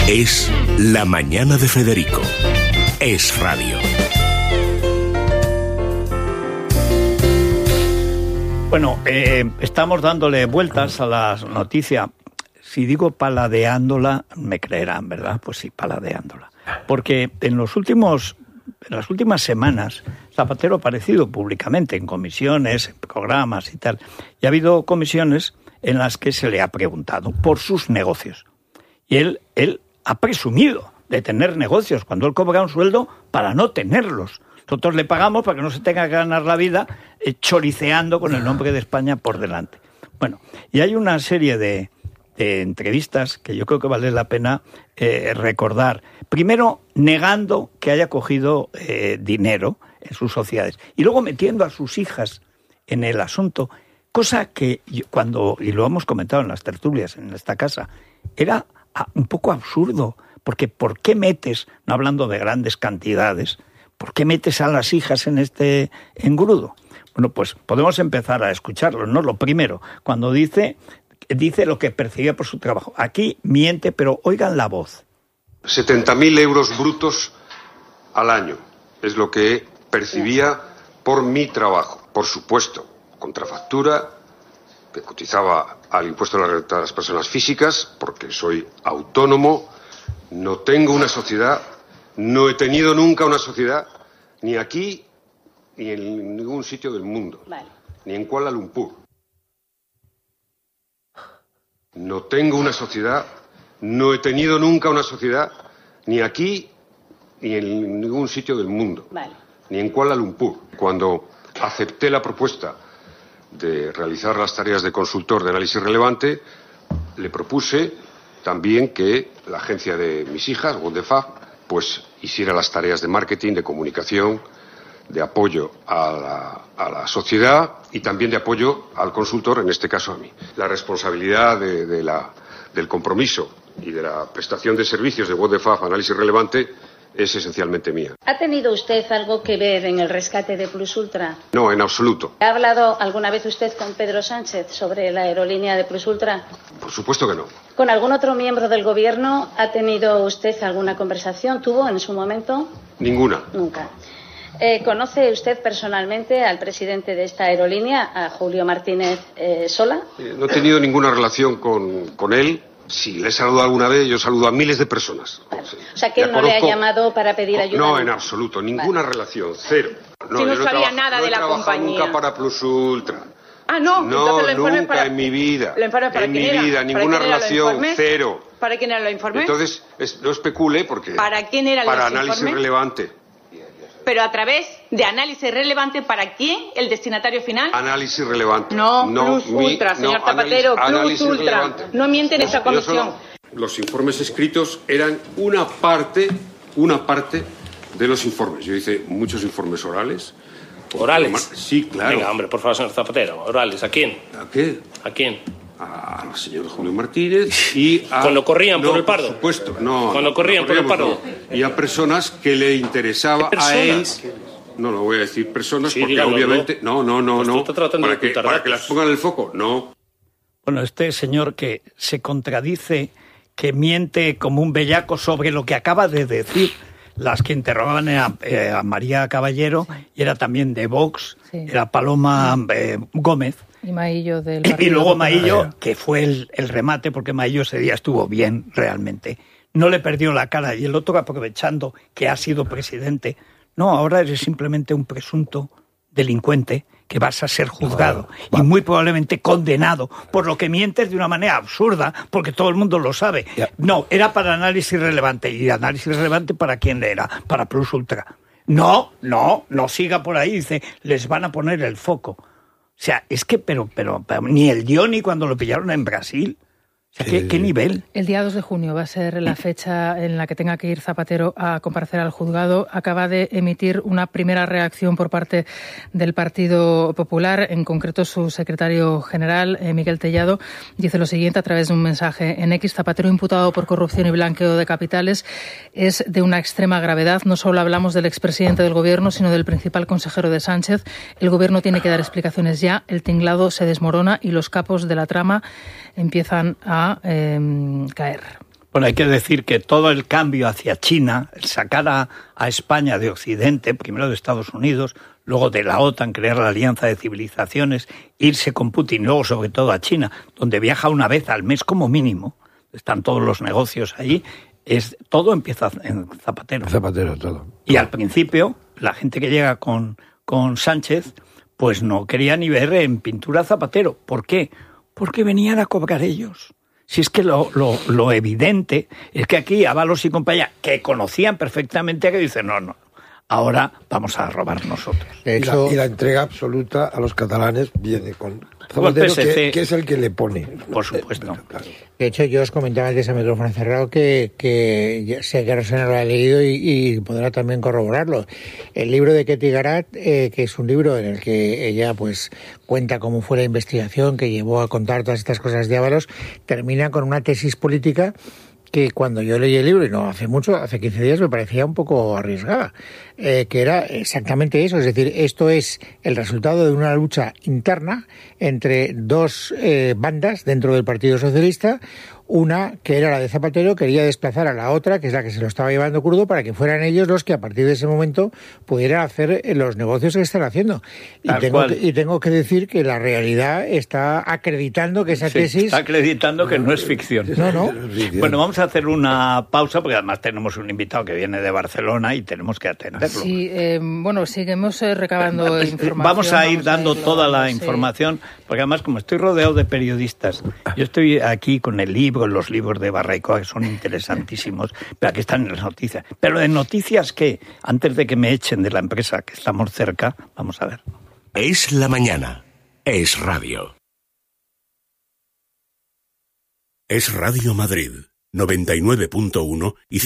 Es La Mañana de Federico. Es radio. Bueno, estamos dándole vueltas a la noticia. Si digo paladeándola, me creerán, ¿verdad? Pues sí, paladeándola. Porque en las últimas semanas, Zapatero ha aparecido públicamente en comisiones, en programas y tal. Y ha habido comisiones en las que se le ha preguntado por sus negocios. Y él ha presumido de tener negocios cuando él cobra un sueldo para no tenerlos. Nosotros le pagamos para que no se tenga que ganar la vida choriceando con el nombre de España por delante. Bueno, y hay una serie de entrevistas que yo creo que vale la pena recordar. Primero, negando que haya cogido dinero en sus sociedades. Y luego metiendo a sus hijas en el asunto, cosa que y lo hemos comentado en las tertulias en esta casa, era un poco absurdo. Porque ¿por qué metes, no hablando de grandes cantidades, por qué metes a las hijas en este engrudo? Bueno, pues podemos empezar a escucharlo, ¿no? Lo primero, cuando dice lo que percibía por su trabajo. Aquí miente, pero oigan la voz. 70.000 euros brutos al año es lo que percibía por mi trabajo. Por supuesto, contrafactura, que cotizaba al impuesto de la renta de las personas físicas, porque soy autónomo, no tengo una sociedad, no he tenido nunca una sociedad, ni aquí ni en ningún sitio del mundo, ni en Kuala Lumpur. No tengo una sociedad, no he tenido nunca una sociedad, ni aquí ni en ningún sitio del mundo, ni en Kuala Lumpur. Cuando acepté la propuesta de realizar las tareas de consultor de análisis relevante, le propuse también que la agencia de mis hijas, WDFA, pues hiciera las tareas de marketing, de comunicación, de apoyo a la sociedad y también de apoyo al consultor, en este caso a mí. La responsabilidad del compromiso y de la prestación de servicios de WDFA, análisis relevante, es esencialmente mía. ¿Ha tenido usted algo que ver en el rescate de Plus Ultra? No, en absoluto. ¿Ha hablado alguna vez usted con Pedro Sánchez sobre la aerolínea de Plus Ultra? Por supuesto que no. ¿Con algún otro miembro del gobierno ha tenido usted alguna conversación? ¿Tuvo en su momento? Ninguna. Nunca. ¿Conoce usted personalmente al presidente de esta aerolínea, a Julio Martínez Sola? No he tenido ninguna relación con él. Si le he saludado alguna vez, yo saludo a miles de personas. Vale. O sea, que él no le ha llamado para pedir ayuda. No, en absoluto, ninguna relación, cero. No, si no sabía nada de la compañía. Nunca para Plus Ultra. Ah, no, entonces el informe nunca en mi vida. ¿El informe para quién era? En mi vida, ninguna relación, cero. ¿Para quién era el informe? Entonces, no especule porque... ¿Para quién era el informe? Para análisis relevante. Pero a través de análisis relevante, ¿para quién el destinatario final? Análisis relevante. No, Plus Ultra, señor Zapatero, Plus Ultra. Relevante. No miente en esa comisión. Los informes escritos eran una parte de los informes. Yo hice muchos informes orales. ¿Orales? Sí, claro. Venga, hombre, por favor, señor Zapatero. ¿Orales? ¿A quién? ¿A qué? ¿A quién? Al señor Julio Martínez y a... ¿Cuando corrían por el Pardo? Por supuesto, no. ¿Cuando corrían por el Pardo? No. Y a personas que le interesaba a él... No voy a decir personas sí, porque dígalo, obviamente... No. Para que las pongan en el foco, no. Bueno, este señor que se contradice, que miente como un bellaco sobre lo que acaba de decir, las que interrogaban a María Caballero, y era también de Vox, sí. Era Paloma Gómez. Y Maillo del Partido Y luego Popular. Maillo, que fue el remate, porque Maillo ese día estuvo bien, realmente. No le perdió la cara. Y el otro, aprovechando que ha sido presidente, no, ahora eres simplemente un presunto delincuente que vas a ser juzgado y muy probablemente condenado por lo que mientes de una manera absurda, porque todo el mundo lo sabe. No, era para análisis relevante. ¿Y análisis relevante para quién era? Para Plus Ultra. No siga por ahí, dice, les van a poner el foco. O sea, es que, pero ni el Dioni cuando lo pillaron en Brasil. O sea, ¿qué nivel? El día 2 de junio va a ser la fecha en la que tenga que ir Zapatero a comparecer al juzgado. Acaba de emitir una primera reacción por parte del Partido Popular, en concreto su secretario general, Miguel Tellado, dice lo siguiente a través de un mensaje en X: Zapatero imputado por corrupción y blanqueo de capitales es de una extrema gravedad. No solo hablamos del expresidente del Gobierno, sino del principal consejero de Sánchez. El Gobierno tiene que dar explicaciones ya. El tinglado se desmorona y los capos de la trama empiezan a caer. Bueno, hay que decir que todo el cambio hacia China, el sacar a España de Occidente, primero de Estados Unidos, luego de la OTAN, crear la Alianza de Civilizaciones, irse con Putin, luego sobre todo a China, donde viaja una vez al mes como mínimo, están todos los negocios allí, todo empieza en Zapatero. Zapatero, todo. Y al principio, la gente que llega con Sánchez, pues no quería ni ver en pintura Zapatero. ¿Por qué? Porque venían a cobrar ellos. Si es que lo evidente es que aquí Ábalos y compañía, que conocían perfectamente, que dicen, no, ahora vamos a robar nosotros. Y la entrega absoluta a los catalanes viene con Zapatero, que es el que le pone. Por supuesto. Claro. De hecho, yo os comentaba antes a micrófono cerrado que sé que Rosana lo ha leído y podrá también corroborarlo. El libro de Ketty Garat, que es un libro en el que ella pues cuenta cómo fue la investigación que llevó a contar todas estas cosas de Ábalos, termina con una tesis política que cuando yo leí el libro, y no hace mucho, hace 15 días, me parecía un poco arriesgada, que era exactamente eso, es decir, esto es el resultado de una lucha interna entre dos bandas dentro del Partido Socialista. Una, que era la de Zapatero, quería desplazar a la otra, que es la que se lo estaba llevando crudo, para que fueran ellos los que a partir de ese momento pudieran hacer los negocios que están haciendo. Y tengo que decir que la realidad está acreditando que esa tesis... Está acreditando que no es ficción. No. Bueno, vamos a hacer una pausa, porque además tenemos un invitado que viene de Barcelona y tenemos que atenderlo. Sí, seguimos recabando información. Vamos a ir dando toda la información, porque además, como estoy rodeado de periodistas, yo estoy aquí con el libro, los libros de Barraicoa, que son interesantísimos, pero aquí están en las noticias. Pero en noticias que, antes de que me echen de la empresa, que estamos cerca, vamos a ver. Es la mañana. Es radio. Es Radio Madrid, 99.1 y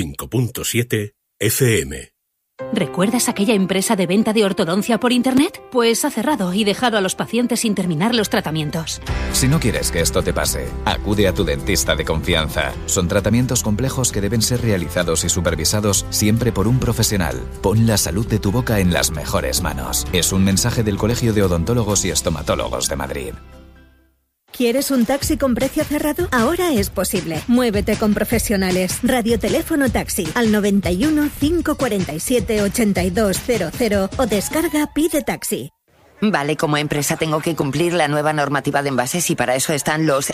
105.7 FM. ¿Recuerdas aquella empresa de venta de ortodoncia por Internet? Pues ha cerrado y dejado a los pacientes sin terminar los tratamientos. Si no quieres que esto te pase, acude a tu dentista de confianza. Son tratamientos complejos que deben ser realizados y supervisados siempre por un profesional. Pon la salud de tu boca en las mejores manos. Es un mensaje del Colegio de Odontólogos y Estomatólogos de Madrid. ¿Quieres un taxi con precio cerrado? Ahora es posible. Muévete con profesionales. Radioteléfono taxi al 91 547 8200 o descarga Pide Taxi. Vale, como empresa tengo que cumplir la nueva normativa de envases y para eso están los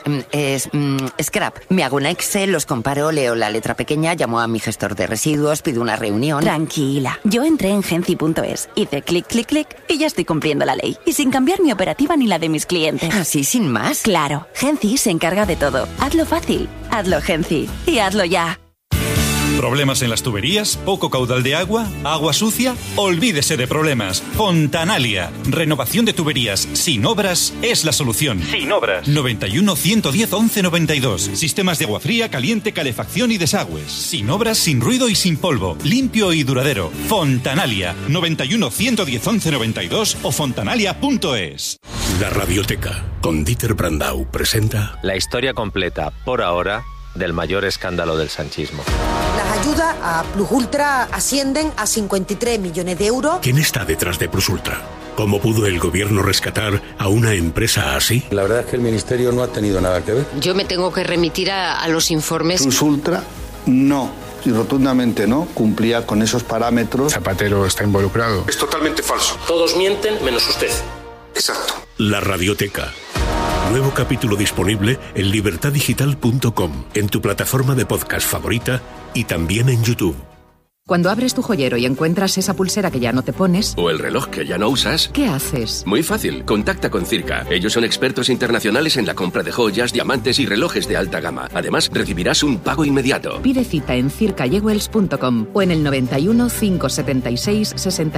scrap. Me hago un Excel, los comparo, leo la letra pequeña, llamo a mi gestor de residuos, pido una reunión. Tranquila, yo entré en Genci.es, hice clic, clic, clic y ya estoy cumpliendo la ley. Y sin cambiar mi operativa ni la de mis clientes. ¿Así sin más? Claro, Genci se encarga de todo. Hazlo fácil, hazlo Genci y hazlo ya. ¿Problemas en las tuberías? ¿Poco caudal de agua? ¿Agua sucia? Olvídese de problemas. Fontanalia. Renovación de tuberías sin obras es la solución. Sin obras. 91 110 11 92. Sistemas de agua fría, caliente, calefacción y desagües. Sin obras, sin ruido y sin polvo. Limpio y duradero. Fontanalia. 91 110 11 92 o fontanalia.es. La Radioteca, con Dieter Brandau, presenta... La historia completa, por ahora, del mayor escándalo del sanchismo. Las ayudas a Plus Ultra ascienden a 53 millones de euros. ¿Quién está detrás de Plus Ultra? ¿Cómo pudo el gobierno rescatar a una empresa así? La verdad es que el ministerio no ha tenido nada que ver. Yo me tengo que remitir a los informes. Plus Ultra no, y rotundamente no, cumplía con esos parámetros. Zapatero está involucrado. Es totalmente falso. Todos mienten menos usted. Exacto. La Radioteca. Nuevo capítulo disponible en libertadigital.com, en tu plataforma de podcast favorita y también en YouTube. Cuando abres tu joyero y encuentras esa pulsera que ya no te pones... O el reloj que ya no usas... ¿Qué haces? Muy fácil, contacta con Circa. Ellos son expertos internacionales en la compra de joyas, diamantes y relojes de alta gama. Además, recibirás un pago inmediato. Pide cita en circajewels.com o en el 91 576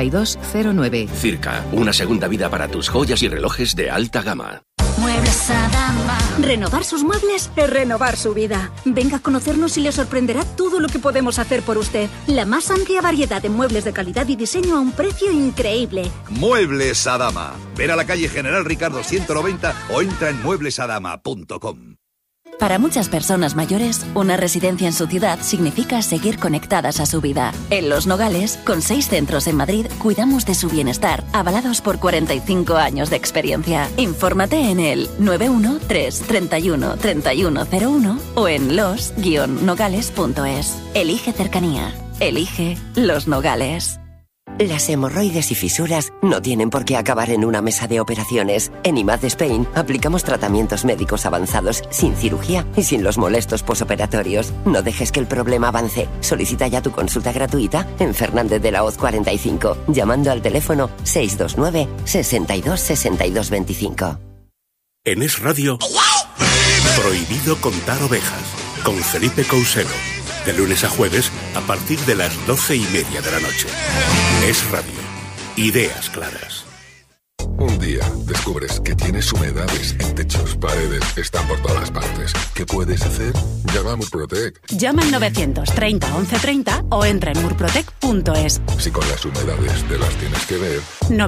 6209. Circa, una segunda vida para tus joyas y relojes de alta gama. Muebles Adama. Renovar sus muebles es renovar su vida. Venga a conocernos y le sorprenderá todo lo que podemos hacer por usted. La más amplia variedad de muebles de calidad y diseño a un precio increíble. Muebles Adama. Ven a la calle General Ricardo 190 o entra en mueblesadama.com. Para muchas personas mayores, una residencia en su ciudad significa seguir conectadas a su vida. En Los Nogales, con 6 centros en Madrid, cuidamos de su bienestar, avalados por 45 años de experiencia. Infórmate en el 913 31 3101 o en los-nogales.es. Elige cercanía. Elige Los Nogales. Las hemorroides y fisuras no tienen por qué acabar en una mesa de operaciones. En IMAD Spain aplicamos tratamientos médicos avanzados sin cirugía y sin los molestos posoperatorios. No dejes que el problema avance. Solicita ya tu consulta gratuita en Fernández de la Hoz 45, llamando al teléfono 629 62 62 25. En Es Radio, Prohibido contar ovejas, con Felipe Couselo. De lunes a jueves, a partir de las 12:30 de la noche. Es Radio. Ideas claras. Un día descubres que tienes humedades en techos, paredes, están por todas partes. ¿Qué puedes hacer? Llama a Murprotec. Llama al 930 1130 o entra en murprotec.es. Si con las humedades te las tienes que ver.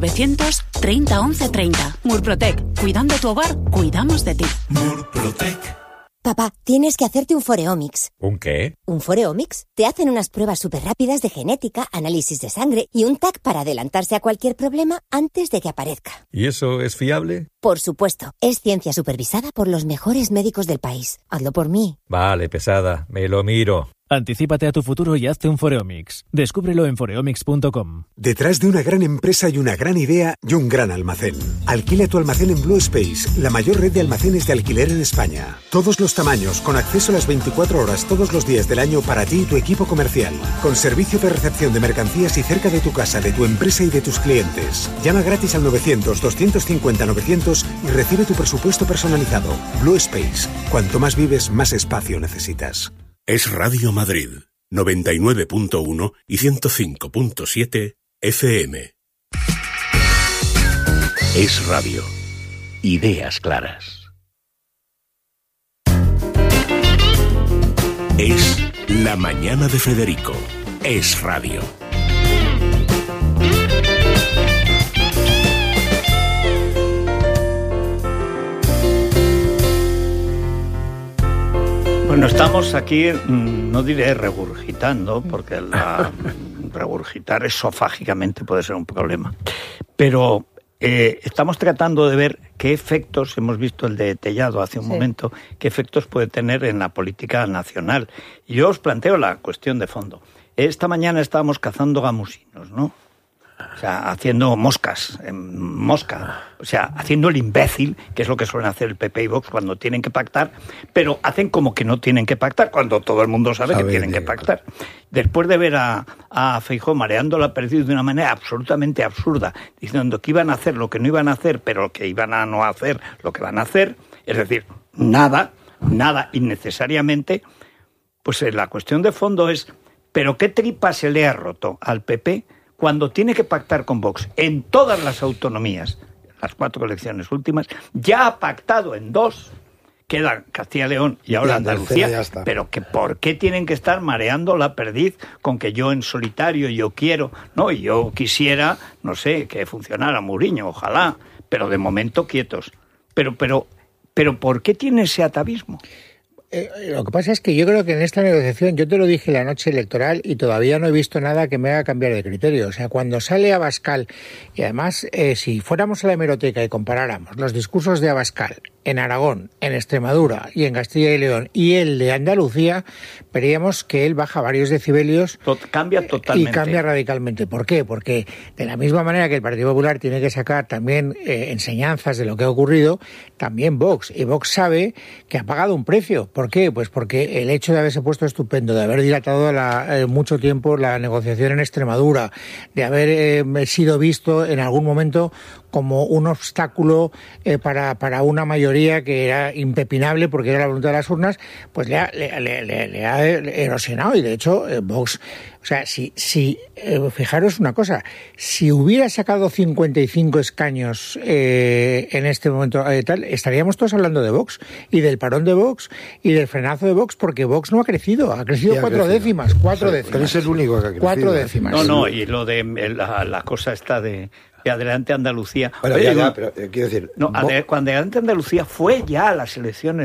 930 1130. Murprotec. Cuidando tu hogar, cuidamos de ti. Murprotec. Papá, tienes que hacerte un Foreomics. ¿Un qué? ¿Un Foreomics? Te hacen unas pruebas súper rápidas de genética, análisis de sangre y un TAC para adelantarse a cualquier problema antes de que aparezca. ¿Y eso es fiable? Por supuesto. Es ciencia supervisada por los mejores médicos del país. Hazlo por mí. Vale, pesada. Me lo miro. Anticípate a tu futuro y hazte un Foreomics. Descúbrelo en foreomics.com. Detrás de una gran empresa y una gran idea y un gran almacén. Alquila tu almacén en Blue Space, la mayor red de almacenes de alquiler en España. Todos los tamaños, con acceso a las 24 horas todos los días del año para ti y tu equipo comercial. Con servicio de recepción de mercancías y cerca de tu casa, de tu empresa y de tus clientes. Llama gratis al 900-250-900 y recibe tu presupuesto personalizado. Blue Space. Cuanto más vives, más espacio necesitas. Es Radio Madrid, 99.1 y 105.7 FM. Es Radio. Ideas claras. Es La Mañana de Federico. Es Radio. Bueno, estamos aquí, no diré regurgitando, porque regurgitar esofágicamente puede ser un problema, pero estamos tratando de ver qué efectos, hemos visto el de Tellado hace un momento, qué efectos puede tener en la política nacional. Y yo os planteo la cuestión de fondo. Esta mañana estábamos cazando gamusinos, ¿no? O sea, haciendo mosca, o sea, haciendo el imbécil, que es lo que suelen hacer el PP y Vox cuando tienen que pactar, pero hacen como que no tienen que pactar, cuando todo el mundo sabe que tienen que pactar. Después de ver a Feijóo mareando la perdiz de una manera absolutamente absurda, diciendo que iban a hacer lo que no iban a hacer, pero que iban a no hacer lo que van a hacer, es decir, nada innecesariamente, pues la cuestión de fondo es, ¿pero qué tripa se le ha roto al PP cuando tiene que pactar con Vox en todas las autonomías, las 4 elecciones últimas? Ya ha pactado en 2, quedan Castilla y León y ahora Andalucía, pero que ¿por qué tienen que estar mareando la perdiz con que yo en solitario, yo quiero, no, y yo quisiera, no sé, que funcionara Mourinho, ojalá, pero de momento quietos. Pero ¿por qué tiene ese atavismo? Lo que pasa es que yo creo que en esta negociación, yo te lo dije la noche electoral y todavía no he visto nada que me haga cambiar de criterio. O sea, cuando sale Abascal, y además, si fuéramos a la hemeroteca y comparáramos los discursos de Abascal en Aragón, en Extremadura y en Castilla y León y el de Andalucía, veríamos que él baja varios decibelios. Cambia totalmente. Y cambia radicalmente. ¿Por qué? Porque de la misma manera que el Partido Popular tiene que sacar también enseñanzas de lo que ha ocurrido, también Vox. Y Vox sabe que ha pagado un precio. ¿Por qué? Pues porque el hecho de haberse puesto estupendo, de haber dilatado mucho tiempo la negociación en Extremadura, de haber sido visto en algún momento como un obstáculo para una mayoría que era impepinable porque era la voluntad de las urnas, pues le ha erosionado. Y de hecho Vox, o sea, fijaros una cosa, si hubiera sacado 55 escaños en este momento estaríamos todos hablando de Vox y del parón de Vox y del frenazo de Vox, porque Vox no ha crecido 4 décimas. Pero es el único que ha crecido. 4 décimas. No, y lo de la cosa esta de Adelante Andalucía. Bueno, pero quiero decir... Cuando Adelante Andalucía fue ya a las elecciones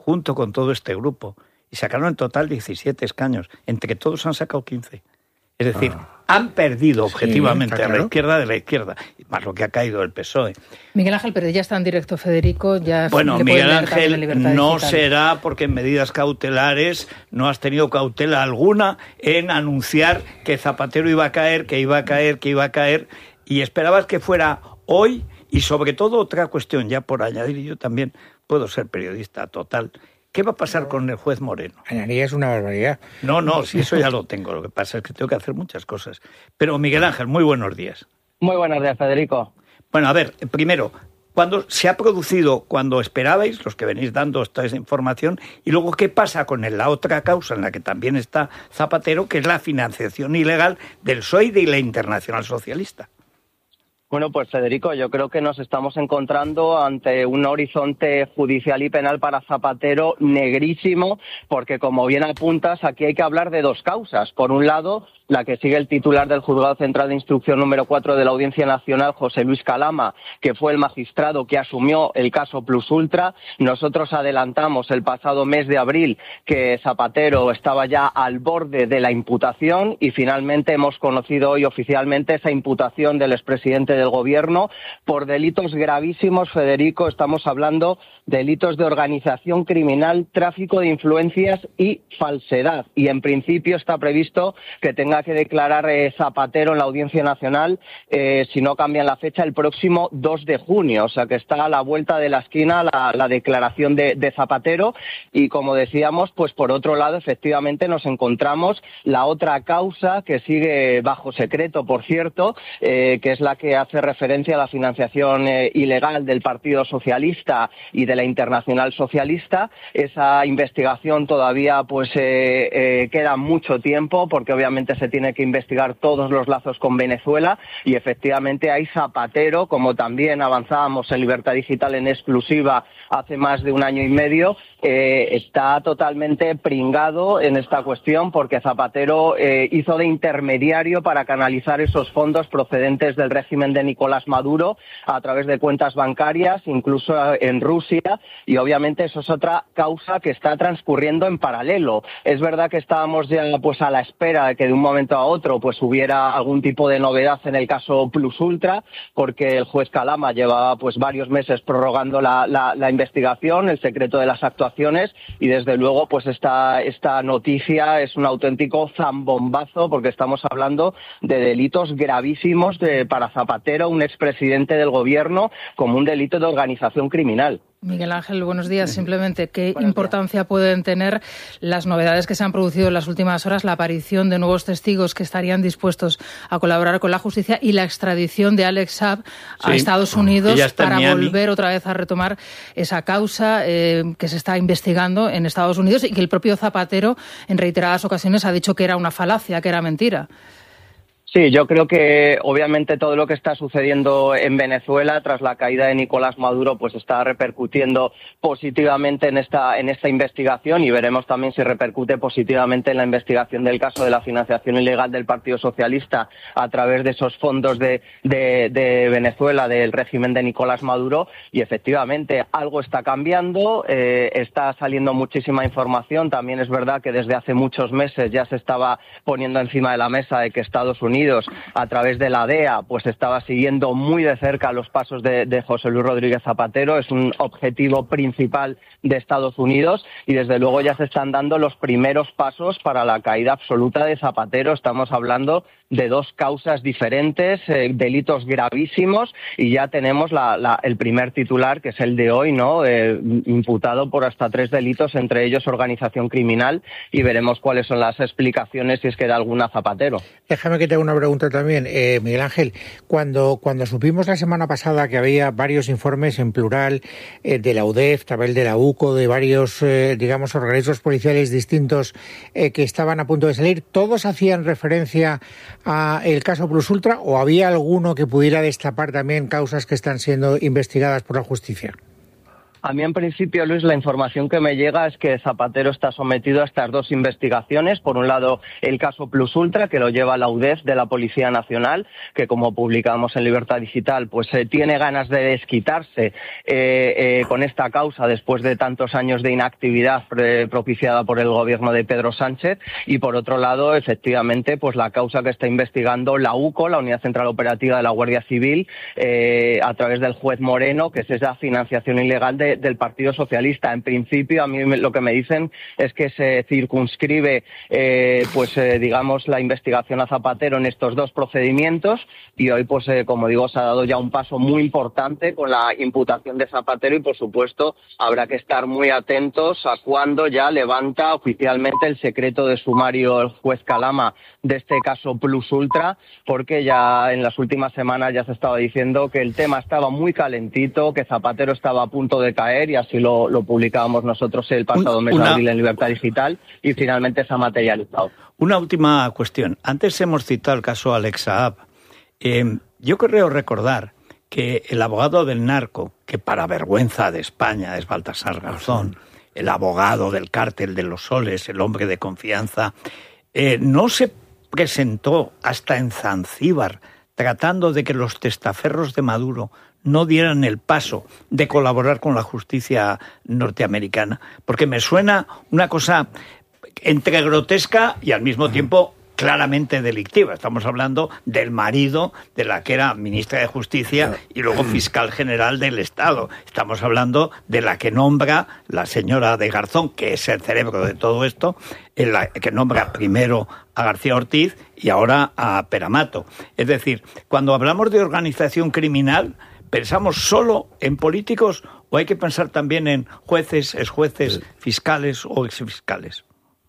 junto con todo este grupo. Y sacaron en total 17 escaños. Entre todos han sacado 15. Es decir, han perdido objetivamente a la izquierda de la izquierda, más lo que ha caído el PSOE. Miguel Ángel, pero ya está en directo, Federico. Ya bueno, Miguel Ángel no será porque en medidas cautelares no has tenido cautela alguna en anunciar que Zapatero iba a caer, que iba a caer, que iba a caer, y esperabas que fuera hoy. Y sobre todo otra cuestión, ya por añadir, yo también puedo ser periodista total. ¿Qué va a pasar con el juez Moreno? Añadiría es una barbaridad. No, si eso ya lo tengo. Lo que pasa es que tengo que hacer muchas cosas. Pero Miguel Ángel, muy buenos días. Muy buenos días, Federico. Bueno, a ver, primero, ¿cuándo se ha producido, cuando esperabais, los que venís dando esta información, y luego qué pasa con la otra causa en la que también está Zapatero, que es la financiación ilegal del PSOE y de la Internacional Socialista? Bueno, pues Federico, yo creo que nos estamos encontrando ante un horizonte judicial y penal para Zapatero negrísimo, porque como bien apuntas, aquí hay que hablar de dos causas. Por un lado, la que sigue el titular del Juzgado Central de Instrucción número 4 de la Audiencia Nacional, José Luis Calama, que fue el magistrado que asumió el caso Plus Ultra. Nosotros adelantamos el pasado mes de abril que Zapatero estaba ya al borde de la imputación y finalmente hemos conocido hoy oficialmente esa imputación del expresidente del Gobierno por delitos gravísimos, Federico. Estamos hablando de delitos de organización criminal, tráfico de influencias y falsedad. Y en principio está previsto que tenga que declarar Zapatero en la Audiencia Nacional, si no cambian la fecha, el próximo 2 de junio. O sea que está a la vuelta de la esquina la declaración de Zapatero. Y como decíamos, pues por otro lado, efectivamente nos encontramos la otra causa que sigue bajo secreto, por cierto, que es la que hace referencia a la financiación ilegal del Partido Socialista y de la Internacional Socialista. Esa investigación todavía pues queda mucho tiempo, porque obviamente se tiene que investigar todos los lazos con Venezuela, y efectivamente hay Zapatero, como también avanzábamos en Libertad Digital en exclusiva hace más de un año y medio, está totalmente pringado en esta cuestión, porque Zapatero hizo de intermediario para canalizar esos fondos procedentes del régimen de Nicolás Maduro a través de cuentas bancarias, incluso en Rusia, y obviamente eso es otra causa que está transcurriendo en paralelo. Es verdad que estábamos ya pues a la espera de que de un momento a otro pues hubiera algún tipo de novedad en el caso Plus Ultra, porque el juez Calama llevaba pues varios meses prorrogando la investigación, el secreto de las actuaciones, y desde luego pues esta noticia es un auténtico zambombazo, porque estamos hablando de delitos gravísimos para Zapatero, un expresidente del Gobierno, como un delito de organización criminal. Miguel Ángel, buenos días. Simplemente, ¿qué importancia pueden tener las novedades que se han producido en las últimas horas, la aparición de nuevos testigos que estarían dispuestos a colaborar con la justicia y la extradición de Alex Saab a Estados Unidos para volver otra vez a retomar esa causa que se está investigando en Estados Unidos y que el propio Zapatero en reiteradas ocasiones ha dicho que era una falacia, que era mentira? Sí, yo creo que obviamente todo lo que está sucediendo en Venezuela tras la caída de Nicolás Maduro pues está repercutiendo positivamente en esta investigación, y veremos también si repercute positivamente en la investigación del caso de la financiación ilegal del Partido Socialista a través de esos fondos de Venezuela del régimen de Nicolás Maduro. Y efectivamente algo está cambiando, está saliendo muchísima información. También es verdad que desde hace muchos meses ya se estaba poniendo encima de la mesa de que Estados Unidos, a través de la DEA, pues estaba siguiendo muy de cerca los pasos de José Luis Rodríguez Zapatero. Es un objetivo principal de Estados Unidos, y desde luego ya se están dando los primeros pasos para la caída absoluta de Zapatero. Estamos hablando de dos causas diferentes, delitos gravísimos, y ya tenemos el primer titular, que es el de hoy, ¿no? Imputado por hasta 3 delitos, entre ellos organización criminal, y veremos cuáles son las explicaciones, si es que da alguna Zapatero. Déjame que te haga una pregunta también, Miguel Ángel. Cuando supimos la semana pasada que había varios informes en plural de la UDEF, también de la UCO, de varios, organismos policiales distintos que estaban a punto de salir, ¿todos hacían referencia a el caso Plus Ultra, o había alguno que pudiera destapar también causas que están siendo investigadas por la justicia? A mí, en principio, Luis, la información que me llega es que Zapatero está sometido a estas dos investigaciones. Por un lado, el caso Plus Ultra, que lo lleva la UDEF de la Policía Nacional, que, como publicamos en Libertad Digital, pues tiene ganas de desquitarse con esta causa después de tantos años de inactividad propiciada por el gobierno de Pedro Sánchez. Y, por otro lado, efectivamente, pues la causa que está investigando la UCO, la Unidad Central Operativa de la Guardia Civil, a través del juez Moreno, que es esa financiación ilegal del Partido Socialista. En principio, a mí lo que me dicen es que se circunscribe, digamos, la investigación a Zapatero en estos dos procedimientos, y hoy, pues, como digo, se ha dado ya un paso muy importante con la imputación de Zapatero, y, por supuesto, habrá que estar muy atentos a cuándo ya levanta oficialmente el secreto de sumario el juez Calama de este caso Plus Ultra, porque ya en las últimas semanas ya se estaba diciendo que el tema estaba muy calentito, que Zapatero estaba a punto de caer, y así lo publicábamos nosotros el pasado mes de abril en Libertad Digital, y finalmente se ha materializado. Una última cuestión. Antes hemos citado el caso Alex Saab. Yo creo recordar que el abogado del narco, que para vergüenza de España es Baltasar Garzón, el abogado del cártel de los Soles, el hombre de confianza, no se presentó hasta en Zanzíbar tratando de que los testaferros de Maduro no dieran el paso de colaborar con la justicia norteamericana, porque me suena una cosa entre grotesca y al mismo tiempo claramente delictiva. Estamos hablando del marido de la que era ministra de Justicia y luego fiscal general del Estado. Estamos hablando de la que nombra la señora de Garzón, que es el cerebro de todo esto, la que nombra primero a García Ortiz y ahora a Peramato. Es decir, cuando hablamos de organización criminal, ¿pensamos solo en políticos o hay que pensar también en jueces, exjueces, fiscales o exfiscales?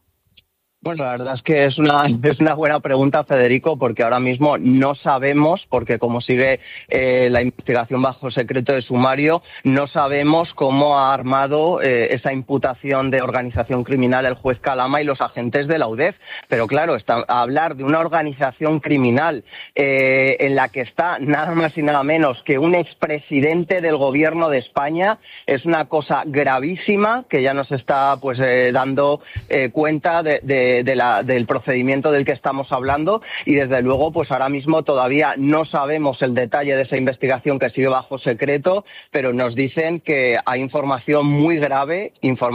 Bueno, la verdad es que es una buena pregunta, Federico, porque ahora mismo no sabemos, porque como sigue la investigación bajo secreto de sumario, no sabemos cómo ha armado esa imputación de organización criminal el juez Calama y los agentes de la UDEF. Pero claro, hablar de una organización criminal en la que está nada más y nada menos que un expresidente del gobierno de España es una cosa gravísima que ya nos está dando cuenta del procedimiento del que estamos hablando, y desde luego pues ahora mismo todavía no sabemos el detalle de esa investigación que sigue bajo secreto, pero nos dicen que hay información muy grave,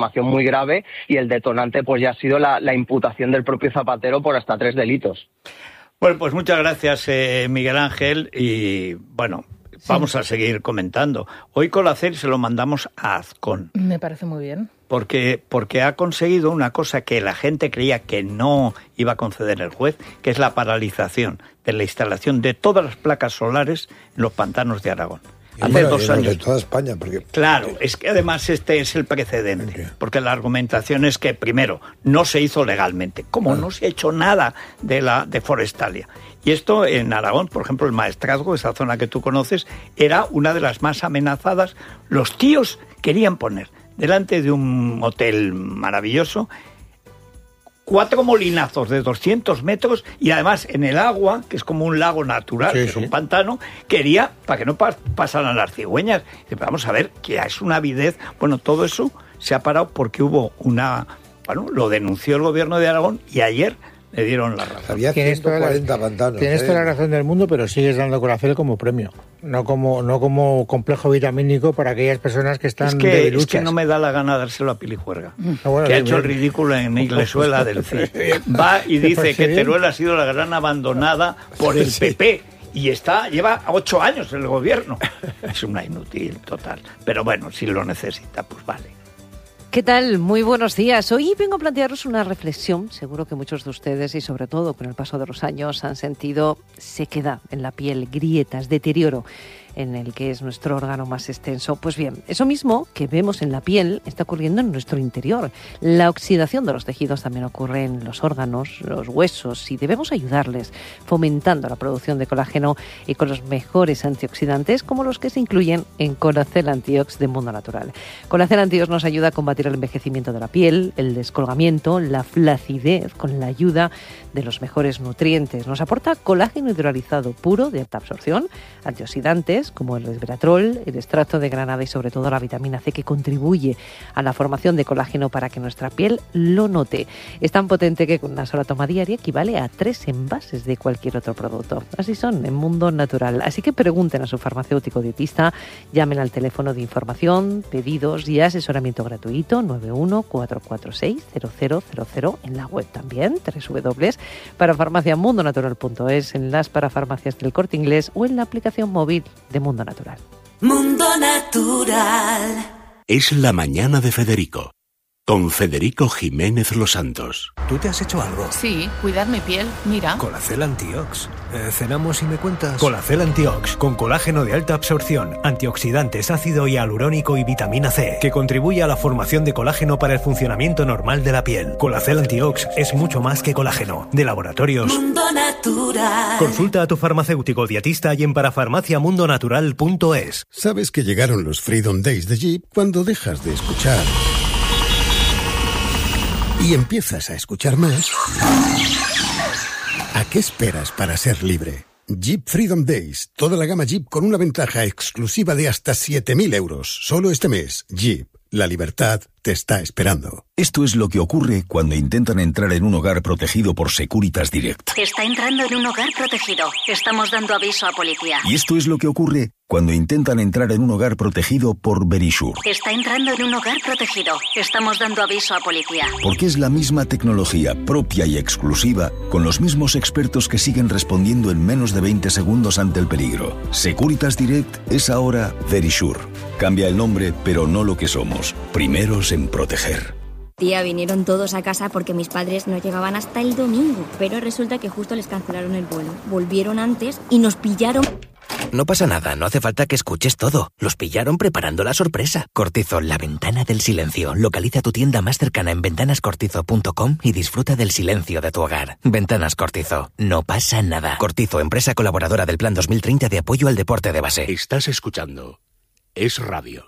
y el detonante pues ya ha sido la imputación del propio Zapatero por hasta 3 delitos. Bueno, pues muchas gracias, Miguel Ángel, y bueno, vamos a seguir comentando. Hoy Colacel se lo mandamos a Azcón. Me parece muy bien. Porque ha conseguido una cosa que la gente creía que no iba a conceder el juez, que es la paralización de la instalación de todas las placas solares en los pantanos de Aragón. Hace 2 años. De toda España, porque... Claro, es que además este es el precedente, porque la argumentación es que, primero, no se hizo legalmente, como no se ha hecho nada de Forestalia. Y esto en Aragón, por ejemplo, el Maestrazgo, esa zona que tú conoces, era una de las más amenazadas. Los tíos querían poner delante de un hotel maravilloso 4 molinazos de 200 metros y además en el agua, que es como un lago natural, que es un pantano, quería para que no pasaran las cigüeñas. Y vamos a ver, que es una avidez. Bueno, todo eso se ha parado porque hubo lo denunció el gobierno de Aragón y ayer le dieron la razón. Había 140 pantanos. Tienes toda la razón del mundo, pero sigues dando Colacel como premio, no como complejo vitamínico para aquellas personas que están debiluchas. Es que no me da la gana dárselo a Pilijuerga, que ha hecho el ridículo en Iglesuela del CID. Va y dice que Teruel ha sido la gran abandonada por el PP. Y lleva 8 años en el gobierno. Es una inútil total. Pero bueno, si lo necesita, pues vale. ¿Qué tal? Muy buenos días. Hoy vengo a plantearos una reflexión. Seguro que muchos de ustedes, y sobre todo con el paso de los años, han sentido sequedad en la piel, grietas, deterioro en el que es nuestro órgano más extenso. Pues bien, eso mismo que vemos en la piel está ocurriendo en nuestro interior. La oxidación de los tejidos también ocurre en los órganos, los huesos, y debemos ayudarles fomentando la producción de colágeno y con los mejores antioxidantes como los que se incluyen en Colacel Antiox de Mundo Natural. Colacel Antiox nos ayuda a combatir el envejecimiento de la piel, el descolgamiento, la flacidez con la ayuda de los mejores nutrientes. Nos aporta colágeno hidrolizado puro de alta absorción, antioxidantes, minerales como el resveratrol, el extracto de granada y sobre todo la vitamina C, que contribuye a la formación de colágeno para que nuestra piel lo note. Es tan potente que con una sola toma diaria equivale a 3 envases de cualquier otro producto. Así son en Mundo Natural. Así que pregunten a su farmacéutico dietista, llamen al teléfono de información, pedidos y asesoramiento gratuito 914460000, en la web también www.parafarmaciamundonatural.es, en las parafarmacias del Corte Inglés o en la aplicación móvil de Mundo Natural. Mundo Natural. Es la mañana de Federico, con Federico Jiménez Los Santos. ¿Tú te has hecho algo? Sí, cuidar mi piel, mira. Colacel Antiox. ¿Cenamos y me cuentas? Colacel Antiox, con colágeno de alta absorción, antioxidantes, ácido hialurónico y vitamina C, que contribuye a la formación de colágeno para el funcionamiento normal de la piel. Colacel Antiox es mucho más que colágeno. De Laboratorios Mundo Natural. Consulta a tu farmacéutico dietista y en parafarmaciamundonatural.es. ¿Sabes que llegaron los Freedom Days de Jeep cuando dejas de escuchar y empiezas a escuchar más? ¿A qué esperas para ser libre? Jeep Freedom Days. Toda la gama Jeep con una ventaja exclusiva de hasta 7.000 euros. Solo este mes. Jeep. La libertad te está esperando. Esto es lo que ocurre cuando intentan entrar en un hogar protegido por Securitas Direct. Está entrando en un hogar protegido. Estamos dando aviso a policía. Y esto es lo que ocurre cuando intentan entrar en un hogar protegido por Verisure. Está entrando en un hogar protegido. Estamos dando aviso a policía. Porque es la misma tecnología propia y exclusiva, con los mismos expertos que siguen respondiendo en menos de 20 segundos ante el peligro. Securitas Direct es ahora Verisure. Cambia el nombre, pero no lo que somos. Primeros en proteger. Tía, vinieron todos a casa porque mis padres no llegaban hasta el domingo, pero resulta que justo les cancelaron el vuelo. Volvieron antes y nos pillaron. No pasa nada, no hace falta que escuches todo. Los pillaron preparando la sorpresa. Cortizo, la ventana del silencio. Localiza tu tienda más cercana en ventanascortizo.com y disfruta del silencio de tu hogar. Ventanas Cortizo, no pasa nada. Cortizo, empresa colaboradora del Plan 2030 de apoyo al deporte de base. Estás escuchando Es Radio.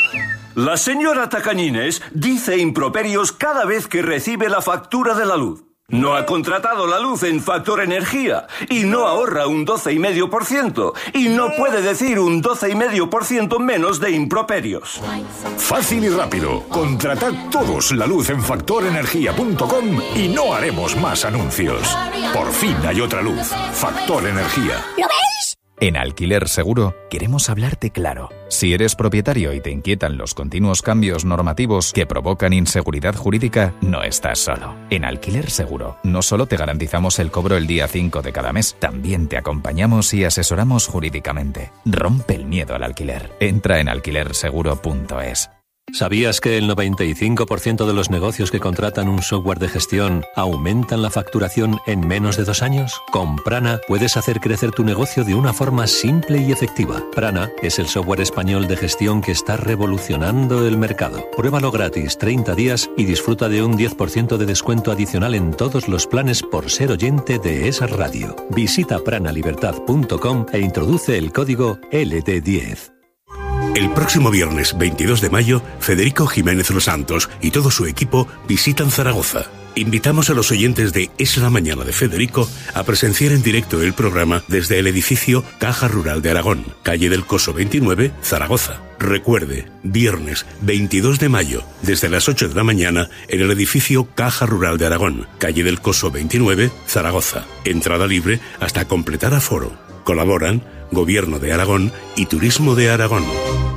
La señora Tacañines dice improperios cada vez que recibe la factura de la luz. No ha contratado la luz en Factor Energía y no ahorra un 12,5% y no puede decir un 12,5% menos de improperios. Fácil y rápido. Contratad todos la luz en factorenergia.com y no haremos más anuncios. Por fin hay otra luz. Factor Energía. ¿Lo veis? En Alquiler Seguro queremos hablarte claro. Si eres propietario y te inquietan los continuos cambios normativos que provocan inseguridad jurídica, no estás solo. En Alquiler Seguro no solo te garantizamos el cobro el día 5 de cada mes, también te acompañamos y asesoramos jurídicamente. Rompe el miedo al alquiler. Entra en alquilerseguro.es. ¿Sabías que el 95% de los negocios que contratan un software de gestión aumentan la facturación en menos de 2 años? Con Prana puedes hacer crecer tu negocio de una forma simple y efectiva. Prana es el software español de gestión que está revolucionando el mercado. Pruébalo gratis 30 días y disfruta de un 10% de descuento adicional en todos los planes por ser oyente de esa radio. Visita pranalibertad.com e introduce el código LD10. El próximo viernes 22 de mayo, Federico Jiménez Los Santos y todo su equipo visitan Zaragoza. Invitamos a los oyentes de Es la Mañana de Federico a presenciar en directo el programa desde el edificio Caja Rural de Aragón, calle del Coso 29, Zaragoza. Recuerde, viernes 22 de mayo, desde las 8 de la mañana, en el edificio Caja Rural de Aragón, calle del Coso 29, Zaragoza. Entrada libre hasta completar aforo. Colaboran Gobierno de Aragón y Turismo de Aragón.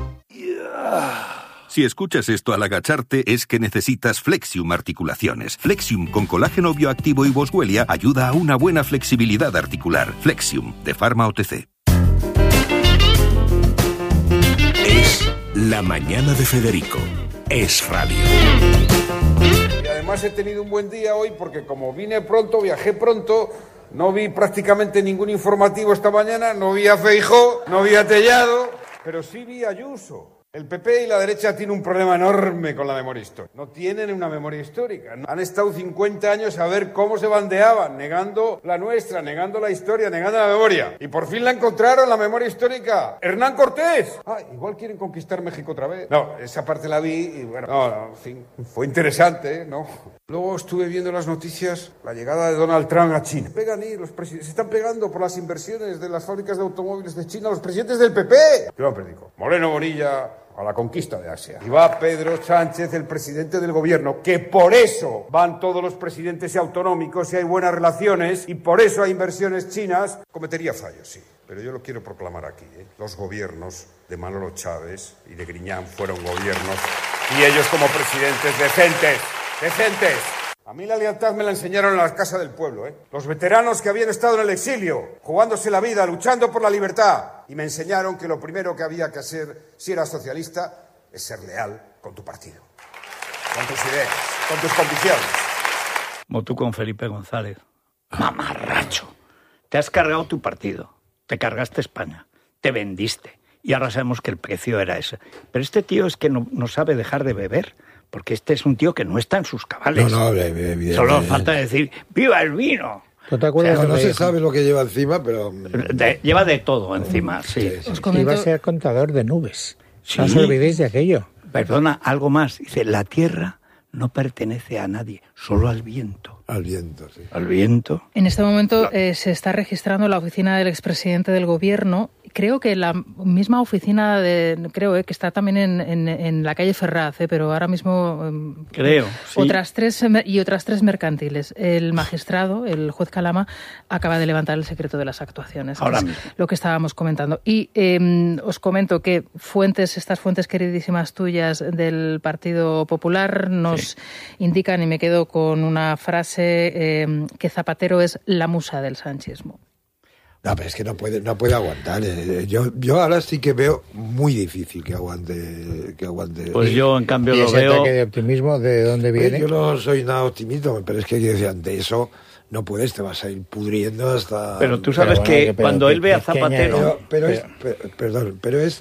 Si escuchas esto al agacharte es que necesitas Flexium Articulaciones. Flexium con colágeno bioactivo y boswellia ayuda a una buena flexibilidad articular. Flexium, de Pharma OTC. Es la mañana de Federico. Es Radio. Y además he tenido un buen día hoy porque como vine pronto, viajé pronto, no vi prácticamente ningún informativo esta mañana, no vi a Feijóo, no vi a Tellado, pero sí vi a Ayuso. El PP y la derecha tienen un problema enorme con la memoria histórica. No tienen una memoria histórica. Han estado 50 años a ver cómo se bandeaban, negando la nuestra, negando la historia, negando la memoria. Y por fin la encontraron, la memoria histórica. ¡Hernán Cortés! Igual quieren conquistar México otra vez. No, esa parte la vi y bueno, en fin, fue interesante, ¿no? Luego estuve viendo las noticias, la llegada de Donald Trump a China. Se están pegando por las inversiones de las fábricas de automóviles de China los presidentes del PP. ¿Qué lo predico? Moreno Bonilla a la conquista de Asia. Y va Pedro Sánchez, el presidente del gobierno, que por eso van todos los presidentes autonómicos y hay buenas relaciones y por eso hay inversiones chinas. Cometería fallos, sí, pero yo lo quiero proclamar aquí. Los gobiernos de Manolo Chávez y de Griñán fueron gobiernos y ellos como presidentes decentes. A mí la lealtad me la enseñaron en la Casa del Pueblo, Los veteranos que habían estado en el exilio, jugándose la vida, luchando por la libertad. Y me enseñaron que lo primero que había que hacer, si eras socialista, es ser leal con tu partido, con tus ideas, con tus convicciones. Como tú con Felipe González. Mamarracho. Te has cargado tu partido, te cargaste España, te vendiste. Y ahora sabemos que el precio era ese. Pero este tío es que no sabe dejar de beber. Porque este es un tío que no está en sus cabales. No, evidentemente. Solo falta decir, ¡viva el vino! ¿No te acuerdas? No se sabe lo que lleva encima, pero... Lleva de todo encima, sí. Iba a ser contador de nubes. Sí. No os olvidéis de aquello. Perdona, algo más. Dice, la tierra no pertenece a nadie, solo al viento. Al viento, sí. Al viento. En este momento se está registrando la oficina del expresidente del gobierno. Creo que la misma oficina que está también en la calle Ferraz, pero ahora mismo creo sí. otras tres mercantiles. El magistrado, el juez Calama, acaba de levantar el secreto de las actuaciones. Ahora mismo. Lo que estábamos comentando. Y os comento que estas fuentes queridísimas tuyas del Partido Popular nos indican, y me quedo con una frase, que Zapatero es la musa del sanchismo. No, pero es que no puede aguantar. Yo ahora sí que veo muy difícil que aguante. Pues yo, en cambio, ¿Y lo ese veo... ataque de optimismo de dónde viene? Yo no soy nada optimista, pero es que ante eso no puedes, te vas a ir pudriendo hasta... Pero tú sabes cuando él ve a Zapatero... Pero es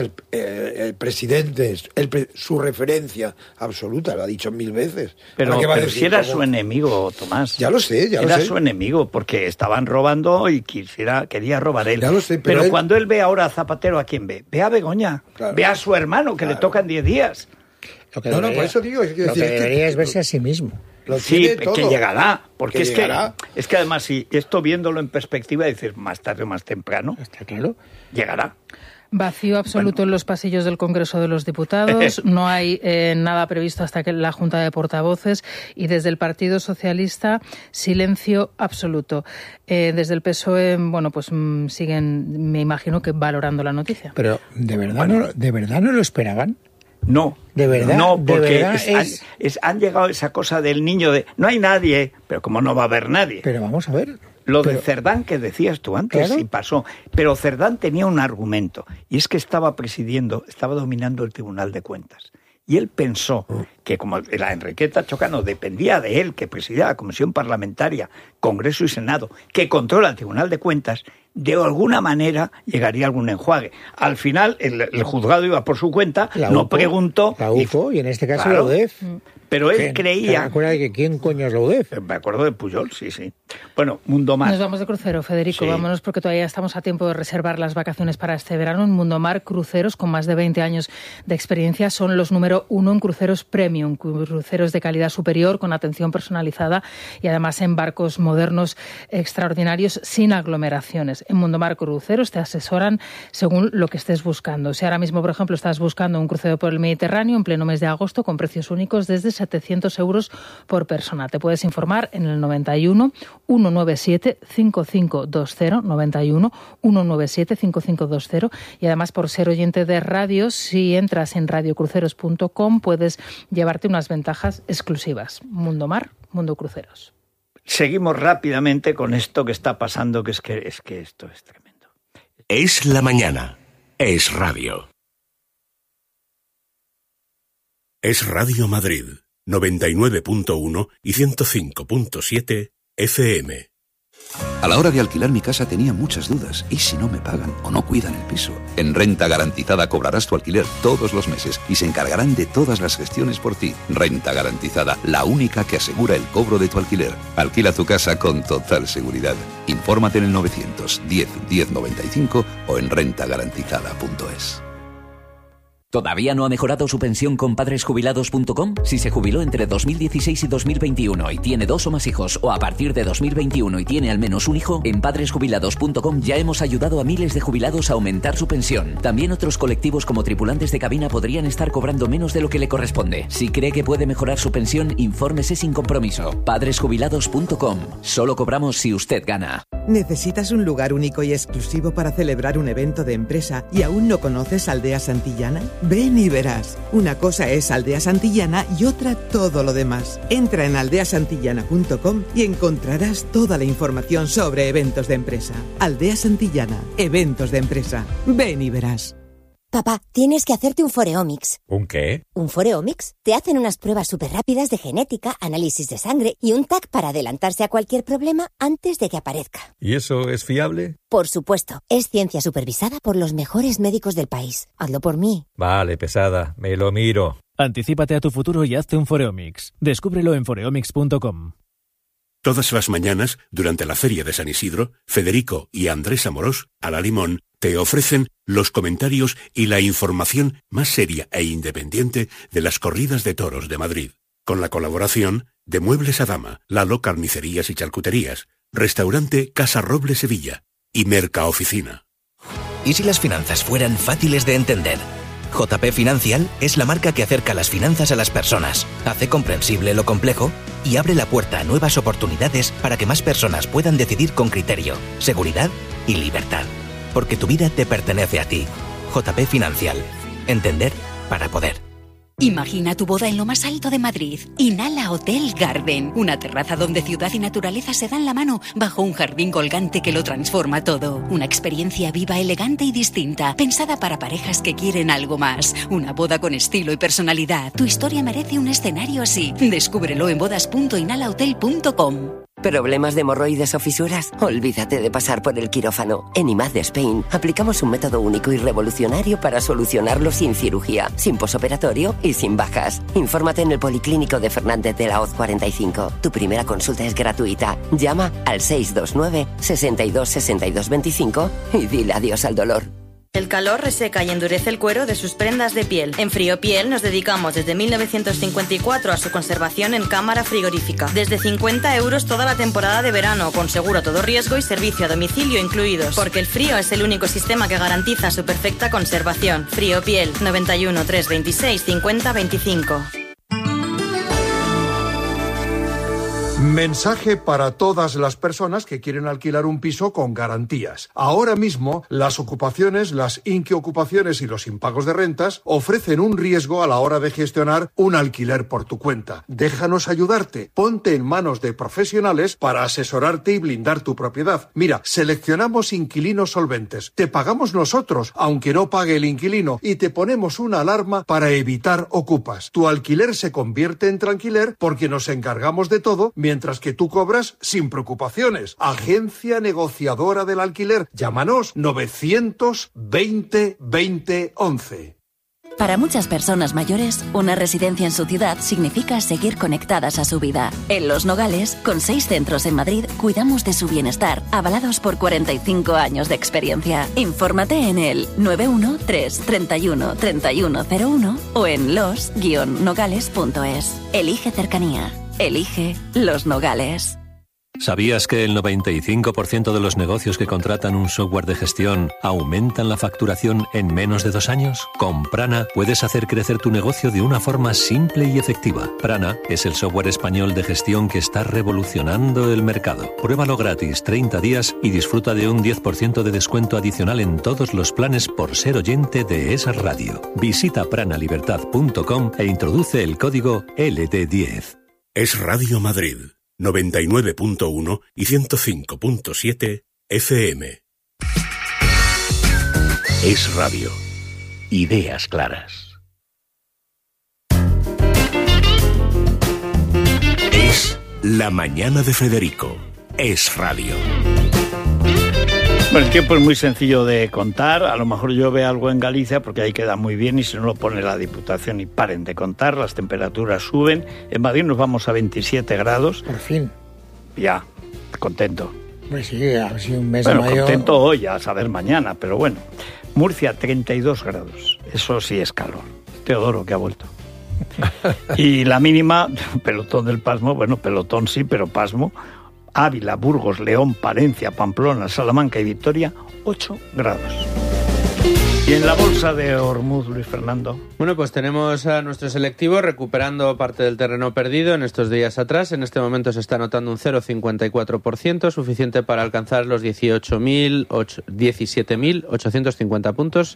el presidente, su referencia absoluta, lo ha dicho 1000 veces. Pero si era su enemigo, Tomás. Ya lo sé. Era su enemigo, porque estaban robando y quería robar él. Ya lo sé, pero cuando él ve ahora a Zapatero, ¿a quién ve? Ve a Begoña, claro. Ve a su hermano, que le tocan 10 días. Por eso digo... Lo que debería es verse a sí mismo. Sí, que llegará, porque es que además, si esto viéndolo en perspectiva, dices más tarde o más temprano, está claro, llegará. Vacío absoluto en los pasillos del Congreso de los Diputados, no hay nada previsto hasta que la Junta de Portavoces, y desde el Partido Socialista, silencio absoluto. Desde el PSOE, siguen, me imagino que valorando la noticia. Pero, ¿de verdad no lo esperaban? No, de verdad, no, porque han llegado a esa cosa del niño de no hay nadie, pero como no va a haber nadie. Pero vamos a ver. De Cerdán que decías tú antes, claro. Y pasó. Pero Cerdán tenía un argumento, y es que estaba dominando el Tribunal de Cuentas. Y él pensó que como la Enriqueta Chocano dependía de él, que presidía la Comisión Parlamentaria, Congreso y Senado, que controla el Tribunal de Cuentas, de alguna manera llegaría algún enjuague. Al final, el juzgado iba por su cuenta, no preguntó... La UFO, y en este caso la UDEF. Pero él creía... ¿Te acuerdas de que quién coño es la UDEF? Me acuerdo de Pujol, sí. Bueno, Mundo Mar. Nos vamos de crucero, Federico. Sí. Vámonos porque todavía estamos a tiempo de reservar las vacaciones para este verano. En Mundo Mar, cruceros con más de 20 años de experiencia. Son los número 1 en cruceros premium, cruceros de calidad superior, con atención personalizada y además en barcos modernos extraordinarios, sin aglomeraciones. En Mundo Mar Cruceros te asesoran según lo que estés buscando. Si ahora mismo, por ejemplo, estás buscando un crucero por el Mediterráneo en pleno mes de agosto con precios únicos desde 700 euros por persona. Te puedes informar en el 91 197 5520, 91 197 5520, y además, por ser oyente de radio, si entras en radiocruceros.com puedes llevarte unas ventajas exclusivas. Mundo Mar, Mundo Cruceros. Seguimos rápidamente con esto que está pasando, que es que esto es tremendo. Es la mañana. Es radio. Es Radio Madrid, 99.1 y 105.7 FM. A la hora de alquilar mi casa tenía muchas dudas. ¿Y si no me pagan o no cuidan el piso? En Renta Garantizada cobrarás tu alquiler todos los meses y se encargarán de todas las gestiones por ti. Renta Garantizada, la única que asegura el cobro de tu alquiler. Alquila tu casa con total seguridad. Infórmate en el 910 1095 o en rentagarantizada.es. ¿Todavía no ha mejorado su pensión con padresjubilados.com? Si se jubiló entre 2016 y 2021 y tiene 2 o más hijos, o a partir de 2021 y tiene al menos un hijo, en padresjubilados.com ya hemos ayudado a miles de jubilados a aumentar su pensión. También otros colectivos como tripulantes de cabina podrían estar cobrando menos de lo que le corresponde. Si cree que puede mejorar su pensión, infórmese sin compromiso. Padresjubilados.com. Solo cobramos si usted gana. ¿Necesitas un lugar único y exclusivo para celebrar un evento de empresa y aún no conoces Aldea Santillana? Ven y verás. Una cosa es Aldea Santillana y otra todo lo demás. Entra en aldeasantillana.com y encontrarás toda la información sobre eventos de empresa. Aldea Santillana, eventos de empresa. Ven y verás. Papá, tienes que hacerte un Foreomics. ¿Un qué? ¿Un Foreomics? Te hacen unas pruebas súper rápidas de genética, análisis de sangre y un TAC para adelantarse a cualquier problema antes de que aparezca. ¿Y eso es fiable? Por supuesto. Es ciencia supervisada por los mejores médicos del país. Hazlo por mí. Vale, pesada. Me lo miro. Anticípate a tu futuro y hazte un Foreomics. Descúbrelo en foreomics.com. Todas las mañanas, durante la Feria de San Isidro, Federico y Andrés Amorós, a la Limón, te ofrecen los comentarios y la información más seria e independiente de las corridas de toros de Madrid. Con la colaboración de Muebles a Dama, Lalo Carnicerías y Charcuterías, Restaurante Casa Roble Sevilla y Mercaoficina. ¿Y si las finanzas fueran fáciles de entender? JP Financial es la marca que acerca las finanzas a las personas, hace comprensible lo complejo y abre la puerta a nuevas oportunidades para que más personas puedan decidir con criterio, seguridad y libertad. Porque tu vida te pertenece a ti. JP Financial. Entender para poder. Imagina tu boda en lo más alto de Madrid. Inhala Hotel Garden. Una terraza donde ciudad y naturaleza se dan la mano bajo un jardín colgante que lo transforma todo. Una experiencia viva, elegante y distinta. Pensada para parejas que quieren algo más. Una boda con estilo y personalidad. Tu historia merece un escenario así. Descúbrelo en bodas.inhalahotel.com. ¿Problemas de hemorroides o fisuras? Olvídate de pasar por el quirófano. En IMAD de Spain aplicamos un método único y revolucionario para solucionarlo sin cirugía, sin posoperatorio y sin bajas. Infórmate en el Policlínico de Fernández de la Hoz 45. Tu primera consulta es gratuita. Llama al 629 62 62 25 y dile adiós al dolor. El calor reseca y endurece el cuero de sus prendas de piel. En Friopiel nos dedicamos desde 1954 a su conservación en cámara frigorífica. Desde 50 € toda la temporada de verano, con seguro a todo riesgo y servicio a domicilio incluidos. Porque el frío es el único sistema que garantiza su perfecta conservación. Friopiel, 91 326 50 25. Mensaje para todas las personas que quieren alquilar un piso con garantías. Ahora mismo, las ocupaciones, las inquiocupaciones y los impagos de rentas ofrecen un riesgo a la hora de gestionar un alquiler por tu cuenta. Déjanos ayudarte. Ponte en manos de profesionales para asesorarte y blindar tu propiedad. Mira, seleccionamos inquilinos solventes. Te pagamos nosotros, aunque no pague el inquilino, y te ponemos una alarma para evitar ocupas. Tu alquiler se convierte en tranquiler porque nos encargamos de todo, mientras que tú cobras sin preocupaciones. Agencia Negociadora del Alquiler. Llámanos 920 20 11. Para muchas personas mayores, una residencia en su ciudad significa seguir conectadas a su vida. En Los Nogales, con 6 centros en Madrid, cuidamos de su bienestar, avalados por 45 años de experiencia. Infórmate en el 913 31 3101 o en los-nogales.es. Elige cercanía. Elige Los Nogales. ¿Sabías que el 95% de los negocios que contratan un software de gestión aumentan la facturación en menos de 2 años? Con Prana puedes hacer crecer tu negocio de una forma simple y efectiva. Prana es el software español de gestión que está revolucionando el mercado. Pruébalo gratis 30 días y disfruta de un 10% de descuento adicional en todos los planes por ser oyente de Es Radio. Visita pranalibertad.com e introduce el código LD10. Es Radio Madrid, 99.1 y 105.7 FM. Es Radio. Ideas claras. Es La Mañana de Federico. Es Radio. Bueno, el tiempo es muy sencillo de contar. A lo mejor llueve algo en Galicia porque ahí queda muy bien y si no lo pone la Diputación y paren de contar. Las temperaturas suben. En Madrid nos vamos a 27 grados. Por fin. Ya, contento. Pues sí, ha sido un mes bueno, de mayo. Contento hoy, a saber mañana, pero bueno. Murcia, 32 grados. Eso sí es calor. Teodoro, que ha vuelto. Y la mínima, pelotón del pasmo, bueno, pelotón sí, pero pasmo. Ávila, Burgos, León, Palencia, Pamplona, Salamanca y Vitoria, 8 grados. Y en la bolsa de Ormuz, Luis Fernando. Bueno, pues tenemos a nuestro selectivo recuperando parte del terreno perdido en estos días atrás. En este momento se está anotando un 0,54%, suficiente para alcanzar los 17.850 puntos.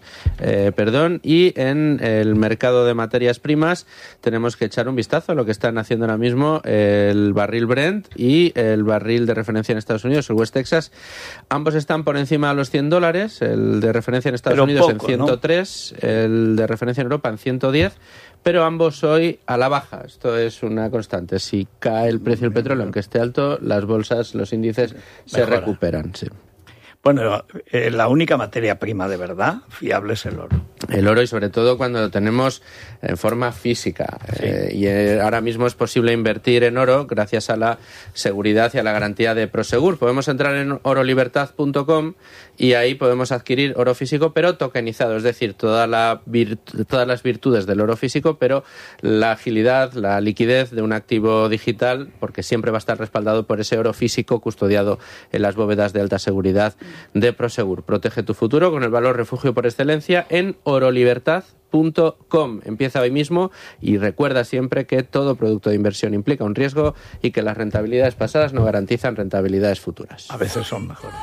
Y en el mercado de materias primas tenemos que echar un vistazo a lo que están haciendo ahora mismo el barril Brent y el barril de referencia en Estados Unidos, el West Texas. Ambos están por encima de los $100, el de referencia en Estados Unidos en 103, ¿no? El de referencia en Europa en 110, pero ambos hoy a la baja. Esto es una constante. Si cae el precio del petróleo, aunque esté alto, las bolsas, los índices se recuperan. Sí. Bueno, la única materia prima de verdad fiable es el oro. El oro, y sobre todo cuando lo tenemos en forma física. Sí. Y ahora mismo es posible invertir en oro gracias a la seguridad y a la garantía de Prosegur. Podemos entrar en orolibertad.com y ahí podemos adquirir oro físico, pero tokenizado, es decir, todas las virtudes del oro físico, pero la agilidad, la liquidez de un activo digital, porque siempre va a estar respaldado por ese oro físico custodiado en las bóvedas de alta seguridad de Prosegur. Protege tu futuro con el valor refugio por excelencia en orolibertad.com. Empieza hoy mismo y recuerda siempre que todo producto de inversión implica un riesgo y que las rentabilidades pasadas no garantizan rentabilidades futuras. A veces son mejores.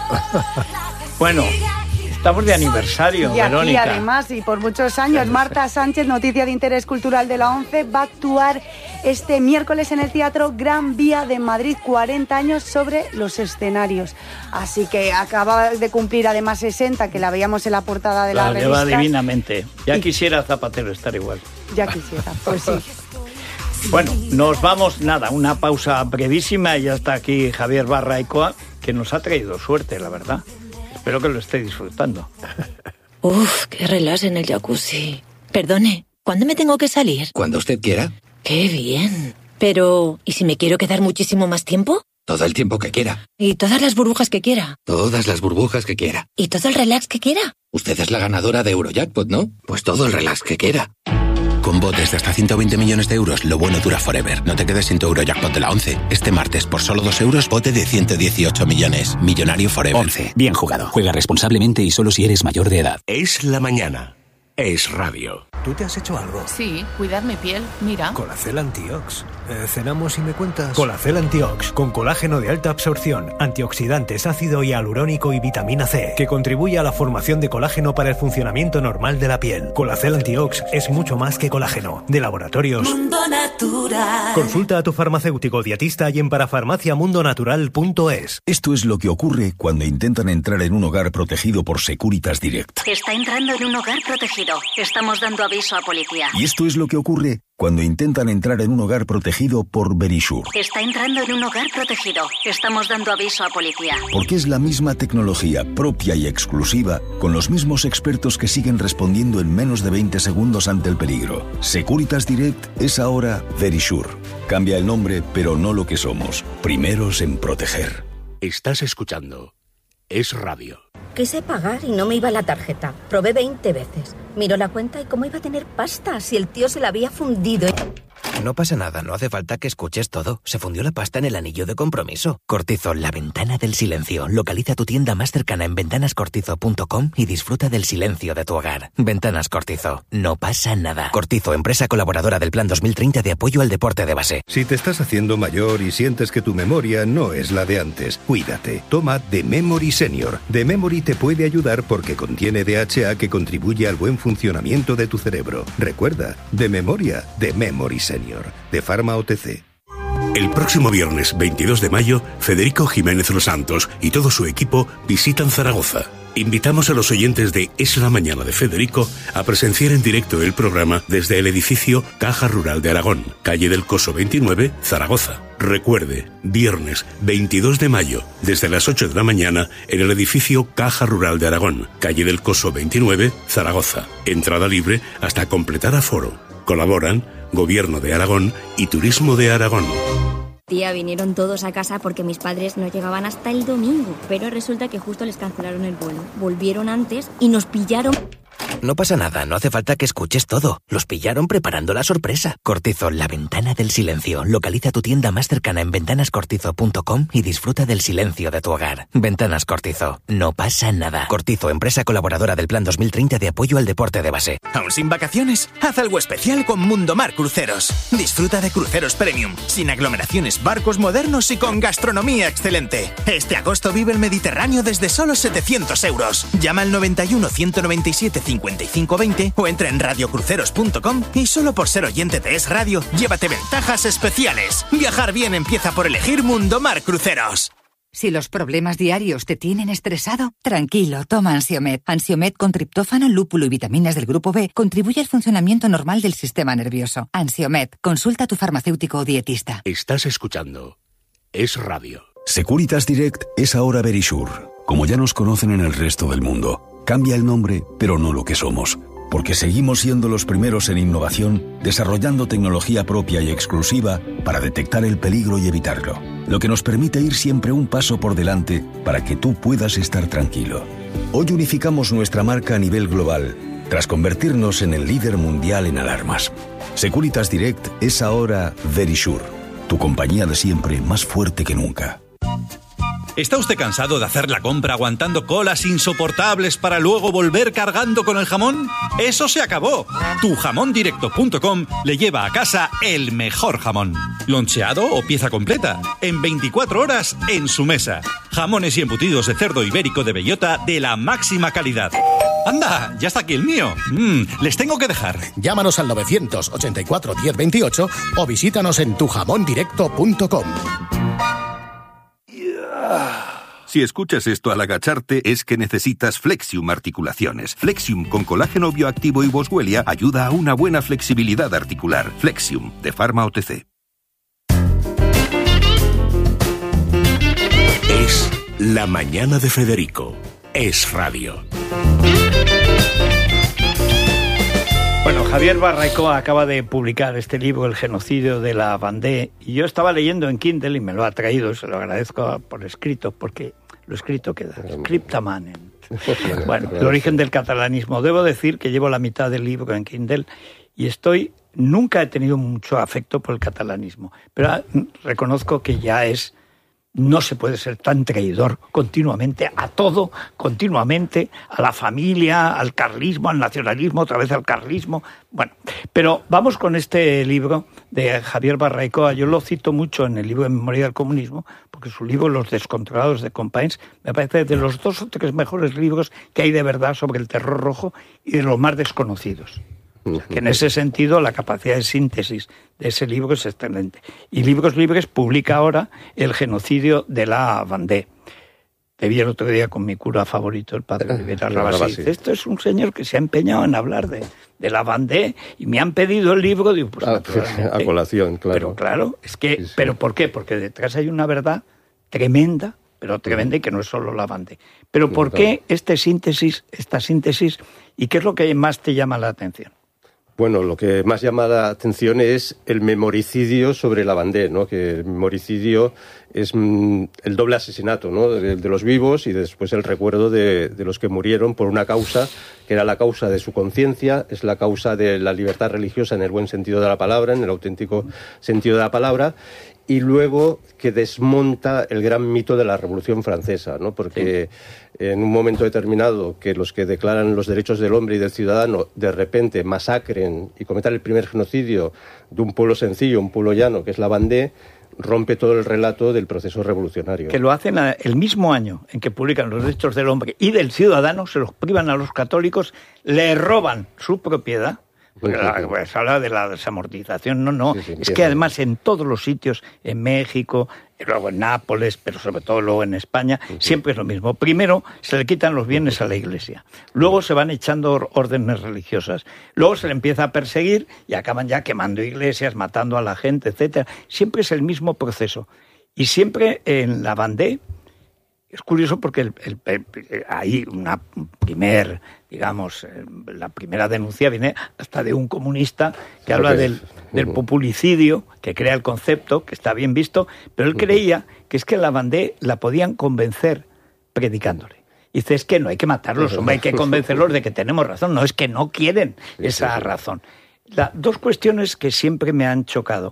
Bueno, estamos de aniversario, y Verónica. Y además, y por muchos años, Marta Sánchez, noticia de interés cultural de la ONCE, va a actuar este miércoles en el Teatro Gran Vía de Madrid, 40 años sobre los escenarios. Así que acaba de cumplir además 60, que la veíamos en la portada de la revista. La lleva divinamente. Ya quisiera Zapatero estar igual. Ya quisiera, pues sí. Bueno, nos vamos, una pausa brevísima y ya está aquí Javier Barraicoa, que nos ha traído suerte, la verdad. Espero que lo esté disfrutando. Uf, qué relax en el jacuzzi. Perdone, ¿cuándo me tengo que salir? Cuando usted quiera. ¡Qué bien! Pero, ¿y si me quiero quedar muchísimo más tiempo? Todo el tiempo que quiera. ¿Y todas las burbujas que quiera? Todas las burbujas que quiera. ¿Y todo el relax que quiera? Usted es la ganadora de Eurojackpot, ¿no? Pues todo el relax que quiera. Con botes de hasta 120 millones de euros, lo bueno dura forever. No te quedes sin tu Eurojackpot de la 11. Este martes, por solo 2 euros, bote de 118 millones. Millonario forever. 11. Bien jugado. Juega responsablemente y solo si eres mayor de edad. Es la mañana. Es radio. ¿Tú te has hecho algo? Sí, cuidar mi piel, mira. Colacel Antiox. ¿Cenamos y me cuentas? Colacel Antiox, con colágeno de alta absorción, antioxidantes, ácido hialurónico y vitamina C, que contribuye a la formación de colágeno para el funcionamiento normal de la piel. Colacel Antiox es mucho más que colágeno. De Laboratorios Mundo Natural. Consulta a tu farmacéutico dietista y en parafarmaciamundonatural.es. Esto es lo que ocurre cuando intentan entrar en un hogar protegido por Securitas Direct. Está entrando en un hogar protegido. Estamos dando aviso a policía. Y esto es lo que ocurre cuando intentan entrar en un hogar protegido por Verisure. Está entrando en un hogar protegido. Estamos dando aviso a policía. Porque es la misma tecnología propia y exclusiva, con los mismos expertos que siguen respondiendo en menos de 20 segundos ante el peligro. Securitas Direct es ahora Verisure. Cambia el nombre, pero no lo que somos. Primeros en proteger. Estás escuchando Es Radio. Quise pagar y no me iba la tarjeta. Probé 20 veces. Miró la cuenta y cómo iba a tener pasta si el tío se la había fundido. No pasa nada, no hace falta que escuches todo. Se fundió la pasta en el anillo de compromiso. Cortizo, la ventana del silencio. Localiza tu tienda más cercana en ventanascortizo.com y disfruta del silencio de tu hogar. Ventanas Cortizo. No pasa nada. Cortizo, empresa colaboradora del Plan 2030 de apoyo al deporte de base. Si te estás haciendo mayor y sientes que tu memoria no es la de antes, cuídate. Toma The Memory Senior. The Memory te puede ayudar porque contiene DHA que contribuye al buen funcionamiento de tu cerebro. Recuerda, de memoria, The Memory Senior. De Pharma OTC. El próximo viernes 22 de mayo, Federico Jiménez Los Santos y todo su equipo visitan Zaragoza. Invitamos a los oyentes de Es la Mañana de Federico a presenciar en directo el programa desde el edificio Caja Rural de Aragón, calle del Coso 29, Zaragoza. Recuerde, viernes 22 de mayo, desde las 8 de la mañana, en el edificio Caja Rural de Aragón, calle del Coso 29, Zaragoza. Entrada libre hasta completar aforo. Colaboran Gobierno de Aragón y Turismo de Aragón. Tía, vinieron todos a casa porque mis padres no llegaban hasta el domingo, pero resulta que justo les cancelaron el vuelo. Volvieron antes y nos pillaron... No pasa nada, no hace falta que escuches todo. Los pillaron preparando la sorpresa. Cortizo, la ventana del silencio. Localiza tu tienda más cercana en ventanascortizo.com y disfruta del silencio de tu hogar. Ventanas Cortizo, no pasa nada. Cortizo, empresa colaboradora del Plan 2030 de apoyo al deporte de base. ¿Aún sin vacaciones? Haz algo especial con Mundomar Cruceros. Disfruta de cruceros premium, sin aglomeraciones, barcos modernos y con gastronomía excelente. Este agosto vive el Mediterráneo desde solo 700 euros. Llama al 91 197 5520 o entra en radiocruceros.com y solo por ser oyente de Es Radio, llévate ventajas especiales. Viajar bien empieza por elegir Mundomar Cruceros. Si los problemas diarios te tienen estresado, tranquilo, toma Ansiomed. Ansiomed con triptófano, lúpulo y vitaminas del grupo B contribuye al funcionamiento normal del sistema nervioso. Ansiomed, consulta a tu farmacéutico o dietista. Estás escuchando Es Radio. Securitas Direct es ahora Verisure. Como ya nos conocen en el resto del mundo. Cambia el nombre, pero no lo que somos, porque seguimos siendo los primeros en innovación, desarrollando tecnología propia y exclusiva para detectar el peligro y evitarlo, lo que nos permite ir siempre un paso por delante para que tú puedas estar tranquilo. Hoy unificamos nuestra marca a nivel global, tras convertirnos en el líder mundial en alarmas. Securitas Direct es ahora Verisure, tu compañía de siempre más fuerte que nunca. ¿Está usted cansado de hacer la compra aguantando colas insoportables para luego volver cargando con el jamón? ¡Eso se acabó! Tujamondirecto.com le lleva a casa el mejor jamón. Loncheado o pieza completa, en 24 horas en su mesa. Jamones y embutidos de cerdo ibérico de bellota de la máxima calidad. ¡Anda! ¡Ya está aquí el mío! Les tengo que dejar. Llámanos al 984 1028 o visítanos en tujamondirecto.com. Si escuchas esto al agacharte es que necesitas Flexium Articulaciones. Flexium con colágeno bioactivo y boswellia ayuda a una buena flexibilidad articular. Flexium, de Pharma OTC. Es La Mañana de Federico. Es Radio. Bueno, Javier Barraicó acaba de publicar este libro, El genocidio de la Vendée, y yo estaba leyendo en Kindle y me lo ha traído, se lo agradezco por escrito, porque lo escrito queda, scripta manent. Bueno, el origen del catalanismo. Debo decir que llevo la mitad del libro en Kindle y nunca he tenido mucho afecto por el catalanismo, pero reconozco que ya no se puede ser tan traidor continuamente a todo, continuamente a la familia, al carlismo, al nacionalismo, otra vez al carlismo. Bueno, pero vamos con este libro de Javier Barraicó. Yo lo cito mucho en el libro de Memoria del Comunismo, porque su libro Los descontrolados de Companys me parece de los 2 o 3 mejores libros que hay de verdad sobre el terror rojo y de los más desconocidos. O sea, que en ese sentido la capacidad de síntesis de ese libro es excelente. Y Libros Libres publica ahora El genocidio de la Vendée. Te vi el otro día con mi cura favorito, el padre Rivera Rabasí. Esto es un señor que se ha empeñado en hablar de la Vendée y me han pedido el libro. Digo, pues a colación, claro. Pero claro, es que... Sí. ¿Pero por qué? Porque detrás hay una verdad tremenda, pero tremenda, y que no es solo la Vendée. Pero ¿por qué esta síntesis, y qué es lo que más te llama la atención? Bueno, lo que más llama la atención es el memoricidio sobre la Vendée, ¿no? Que el memoricidio es el doble asesinato, ¿no? De los vivos y después el recuerdo de los que murieron por una causa que era la causa de su conciencia, es la causa de la libertad religiosa en el buen sentido de la palabra, en el auténtico sentido de la palabra, y luego que desmonta el gran mito de la Revolución Francesa, ¿no? Porque en un momento determinado que los que declaran los derechos del hombre y del ciudadano de repente masacren y cometan el primer genocidio de un pueblo sencillo, un pueblo llano, que es la Vendée, rompe todo el relato del proceso revolucionario. Que lo hacen el mismo año en que publican los derechos del hombre y del ciudadano, se los privan a los católicos, le roban su propiedad. Pues habla de la desamortización, no. Sí, es que además en todos los sitios, en México, luego en Nápoles, pero sobre todo luego en España, siempre es lo mismo. Primero se le quitan los bienes a la Iglesia, luego se van echando órdenes religiosas, luego se le empieza a perseguir y acaban ya quemando iglesias, matando a la gente, etcétera. Siempre es el mismo proceso. Y siempre en la Vendée Es curioso porque hay una la primera denuncia viene hasta de un comunista que habla del populicidio, que crea el concepto, que está bien visto, pero él creía que es que la Vendée la podían convencer predicándole. Y dice, es que no hay que matarlos, hombre, hay que convencerlos de que tenemos razón, no es que no quieren esa razón. Dos cuestiones que siempre me han chocado.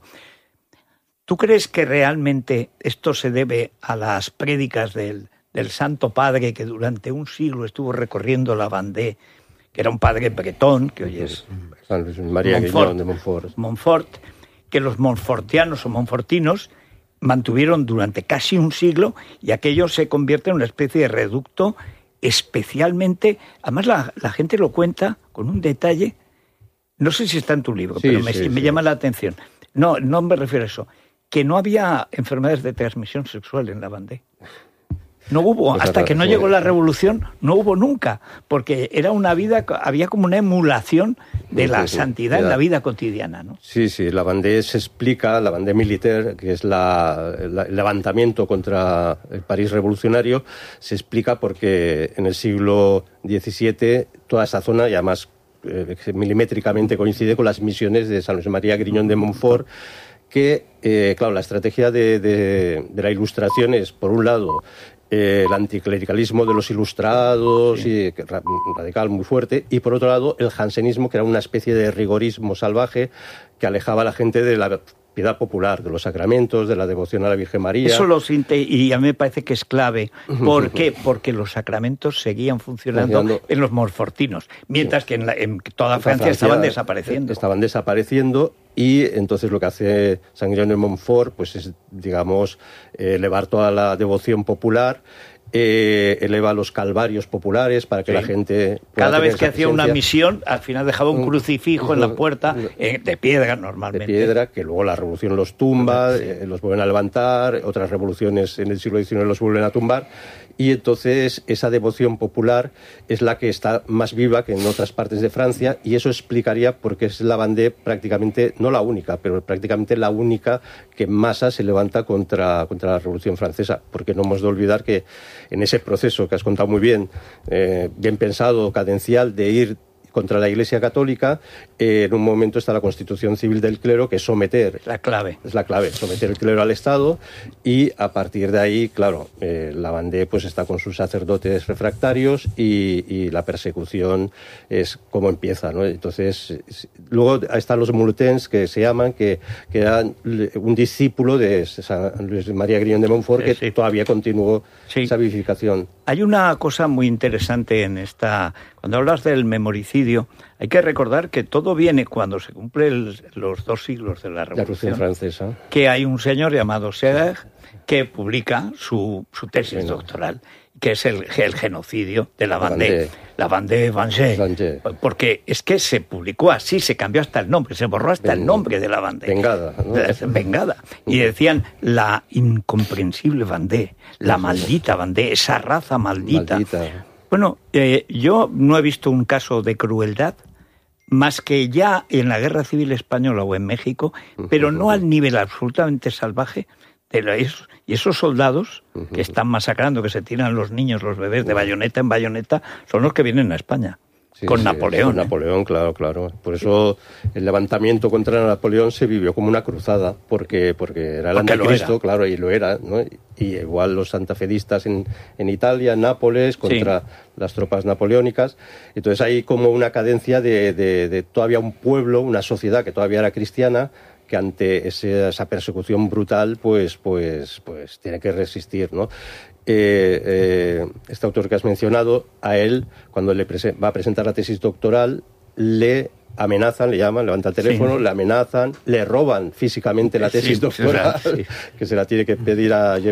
¿Tú crees que realmente esto se debe a las prédicas del Santo Padre que durante un siglo estuvo recorriendo la Vendée, que era un padre bretón, que hoy es San Luis María Griñón de Montfort, que los montfortianos o montfortinos mantuvieron durante casi un siglo, y aquello se convierte en una especie de reducto especialmente... Además la gente lo cuenta con un detalle, no sé si está en tu libro, pero me llama la atención. No me refiero a eso. Que no había enfermedades de transmisión sexual en la Vendée. No hubo, hasta que no llegó la revolución, no hubo nunca, porque era una vida, había como una emulación de la santidad en la vida cotidiana, ¿no? Sí, la Vendée se explica, la Vendée militaire, que es el levantamiento contra el París revolucionario, se explica porque en el siglo XVII toda esa zona, y además milimétricamente coincide con las misiones de San Luis María Griñón de Montfort, que, claro, la estrategia de la Ilustración es, por un lado, el anticlericalismo de los ilustrados, y radical muy fuerte, y por otro lado el jansenismo, que era una especie de rigorismo salvaje que alejaba a la gente de la piedad popular, de los sacramentos, de la devoción a la Virgen María. Eso y a mí me parece que es clave. ¿Por qué? Porque los sacramentos seguían funcionando en los montfortinos, mientras que en toda Francia estaban desapareciendo. Estaban desapareciendo, y entonces lo que hace San Griñón de Montfort pues es, digamos, elevar toda la devoción popular, eleva los calvarios populares para que la gente... Cada vez que hacía una misión, al final dejaba un crucifijo en la puerta, de piedra normalmente. De piedra, que luego la revolución los tumba, los vuelven a levantar, otras revoluciones en el siglo XIX los vuelven a tumbar, y entonces esa devoción popular es la que está más viva que en otras partes de Francia, y eso explicaría por qué es la Vendée prácticamente, no la única, pero prácticamente la única que en masa se levanta contra la Revolución Francesa, porque no hemos de olvidar que en ese proceso que has contado muy bien, bien pensado, cadencial, de ir contra la Iglesia Católica, en un momento está la Constitución Civil del Clero, que es someter... La clave. Es la clave, someter el clero al Estado, y a partir de ahí, claro, la Vendée pues está con sus sacerdotes refractarios, y la persecución es como empieza, ¿no? Entonces, luego están los Multens, que se llaman, que eran un discípulo de San Luis María Griñón de Montfort, que todavía continuó esa vivificación. Hay una cosa muy interesante en esta... Cuando hablas del memoricidio, hay que recordar que todo viene cuando se cumplen los 2 siglos de la Revolución Francesa. Que hay un señor llamado Serre que publica su tesis doctoral, que es el genocidio de la Vendée. La Vendée Vengée. Porque es que se publicó así, se cambió hasta el nombre, se borró hasta el nombre de la Vendée. Vengada, ¿no? Vengada. Y decían la incomprensible Vendée, la maldita Vendée, esa raza maldita. Bueno, yo no he visto un caso de crueldad más que ya en la Guerra Civil Española o en México, pero no al nivel absolutamente salvaje y esos soldados que están masacrando, que se tiran los niños, los bebés de bayoneta en bayoneta, son los que vienen a España. Con Napoleón. Con Napoleón, claro. Por eso el levantamiento contra Napoleón se vivió como una cruzada, porque era el anticristo, claro, y lo era, ¿no? Y igual los santafedistas en Italia, en Nápoles, contra las tropas napoleónicas. Entonces hay como una cadencia de todavía un pueblo, una sociedad que todavía era cristiana, que ante esa persecución brutal, pues tiene que resistir, ¿no? Este autor que has mencionado, a él, cuando va a presentar la tesis doctoral, le amenazan, le llaman, levanta el teléfono, le amenazan, le roban físicamente la tesis doctoral, que se la tiene que pedir a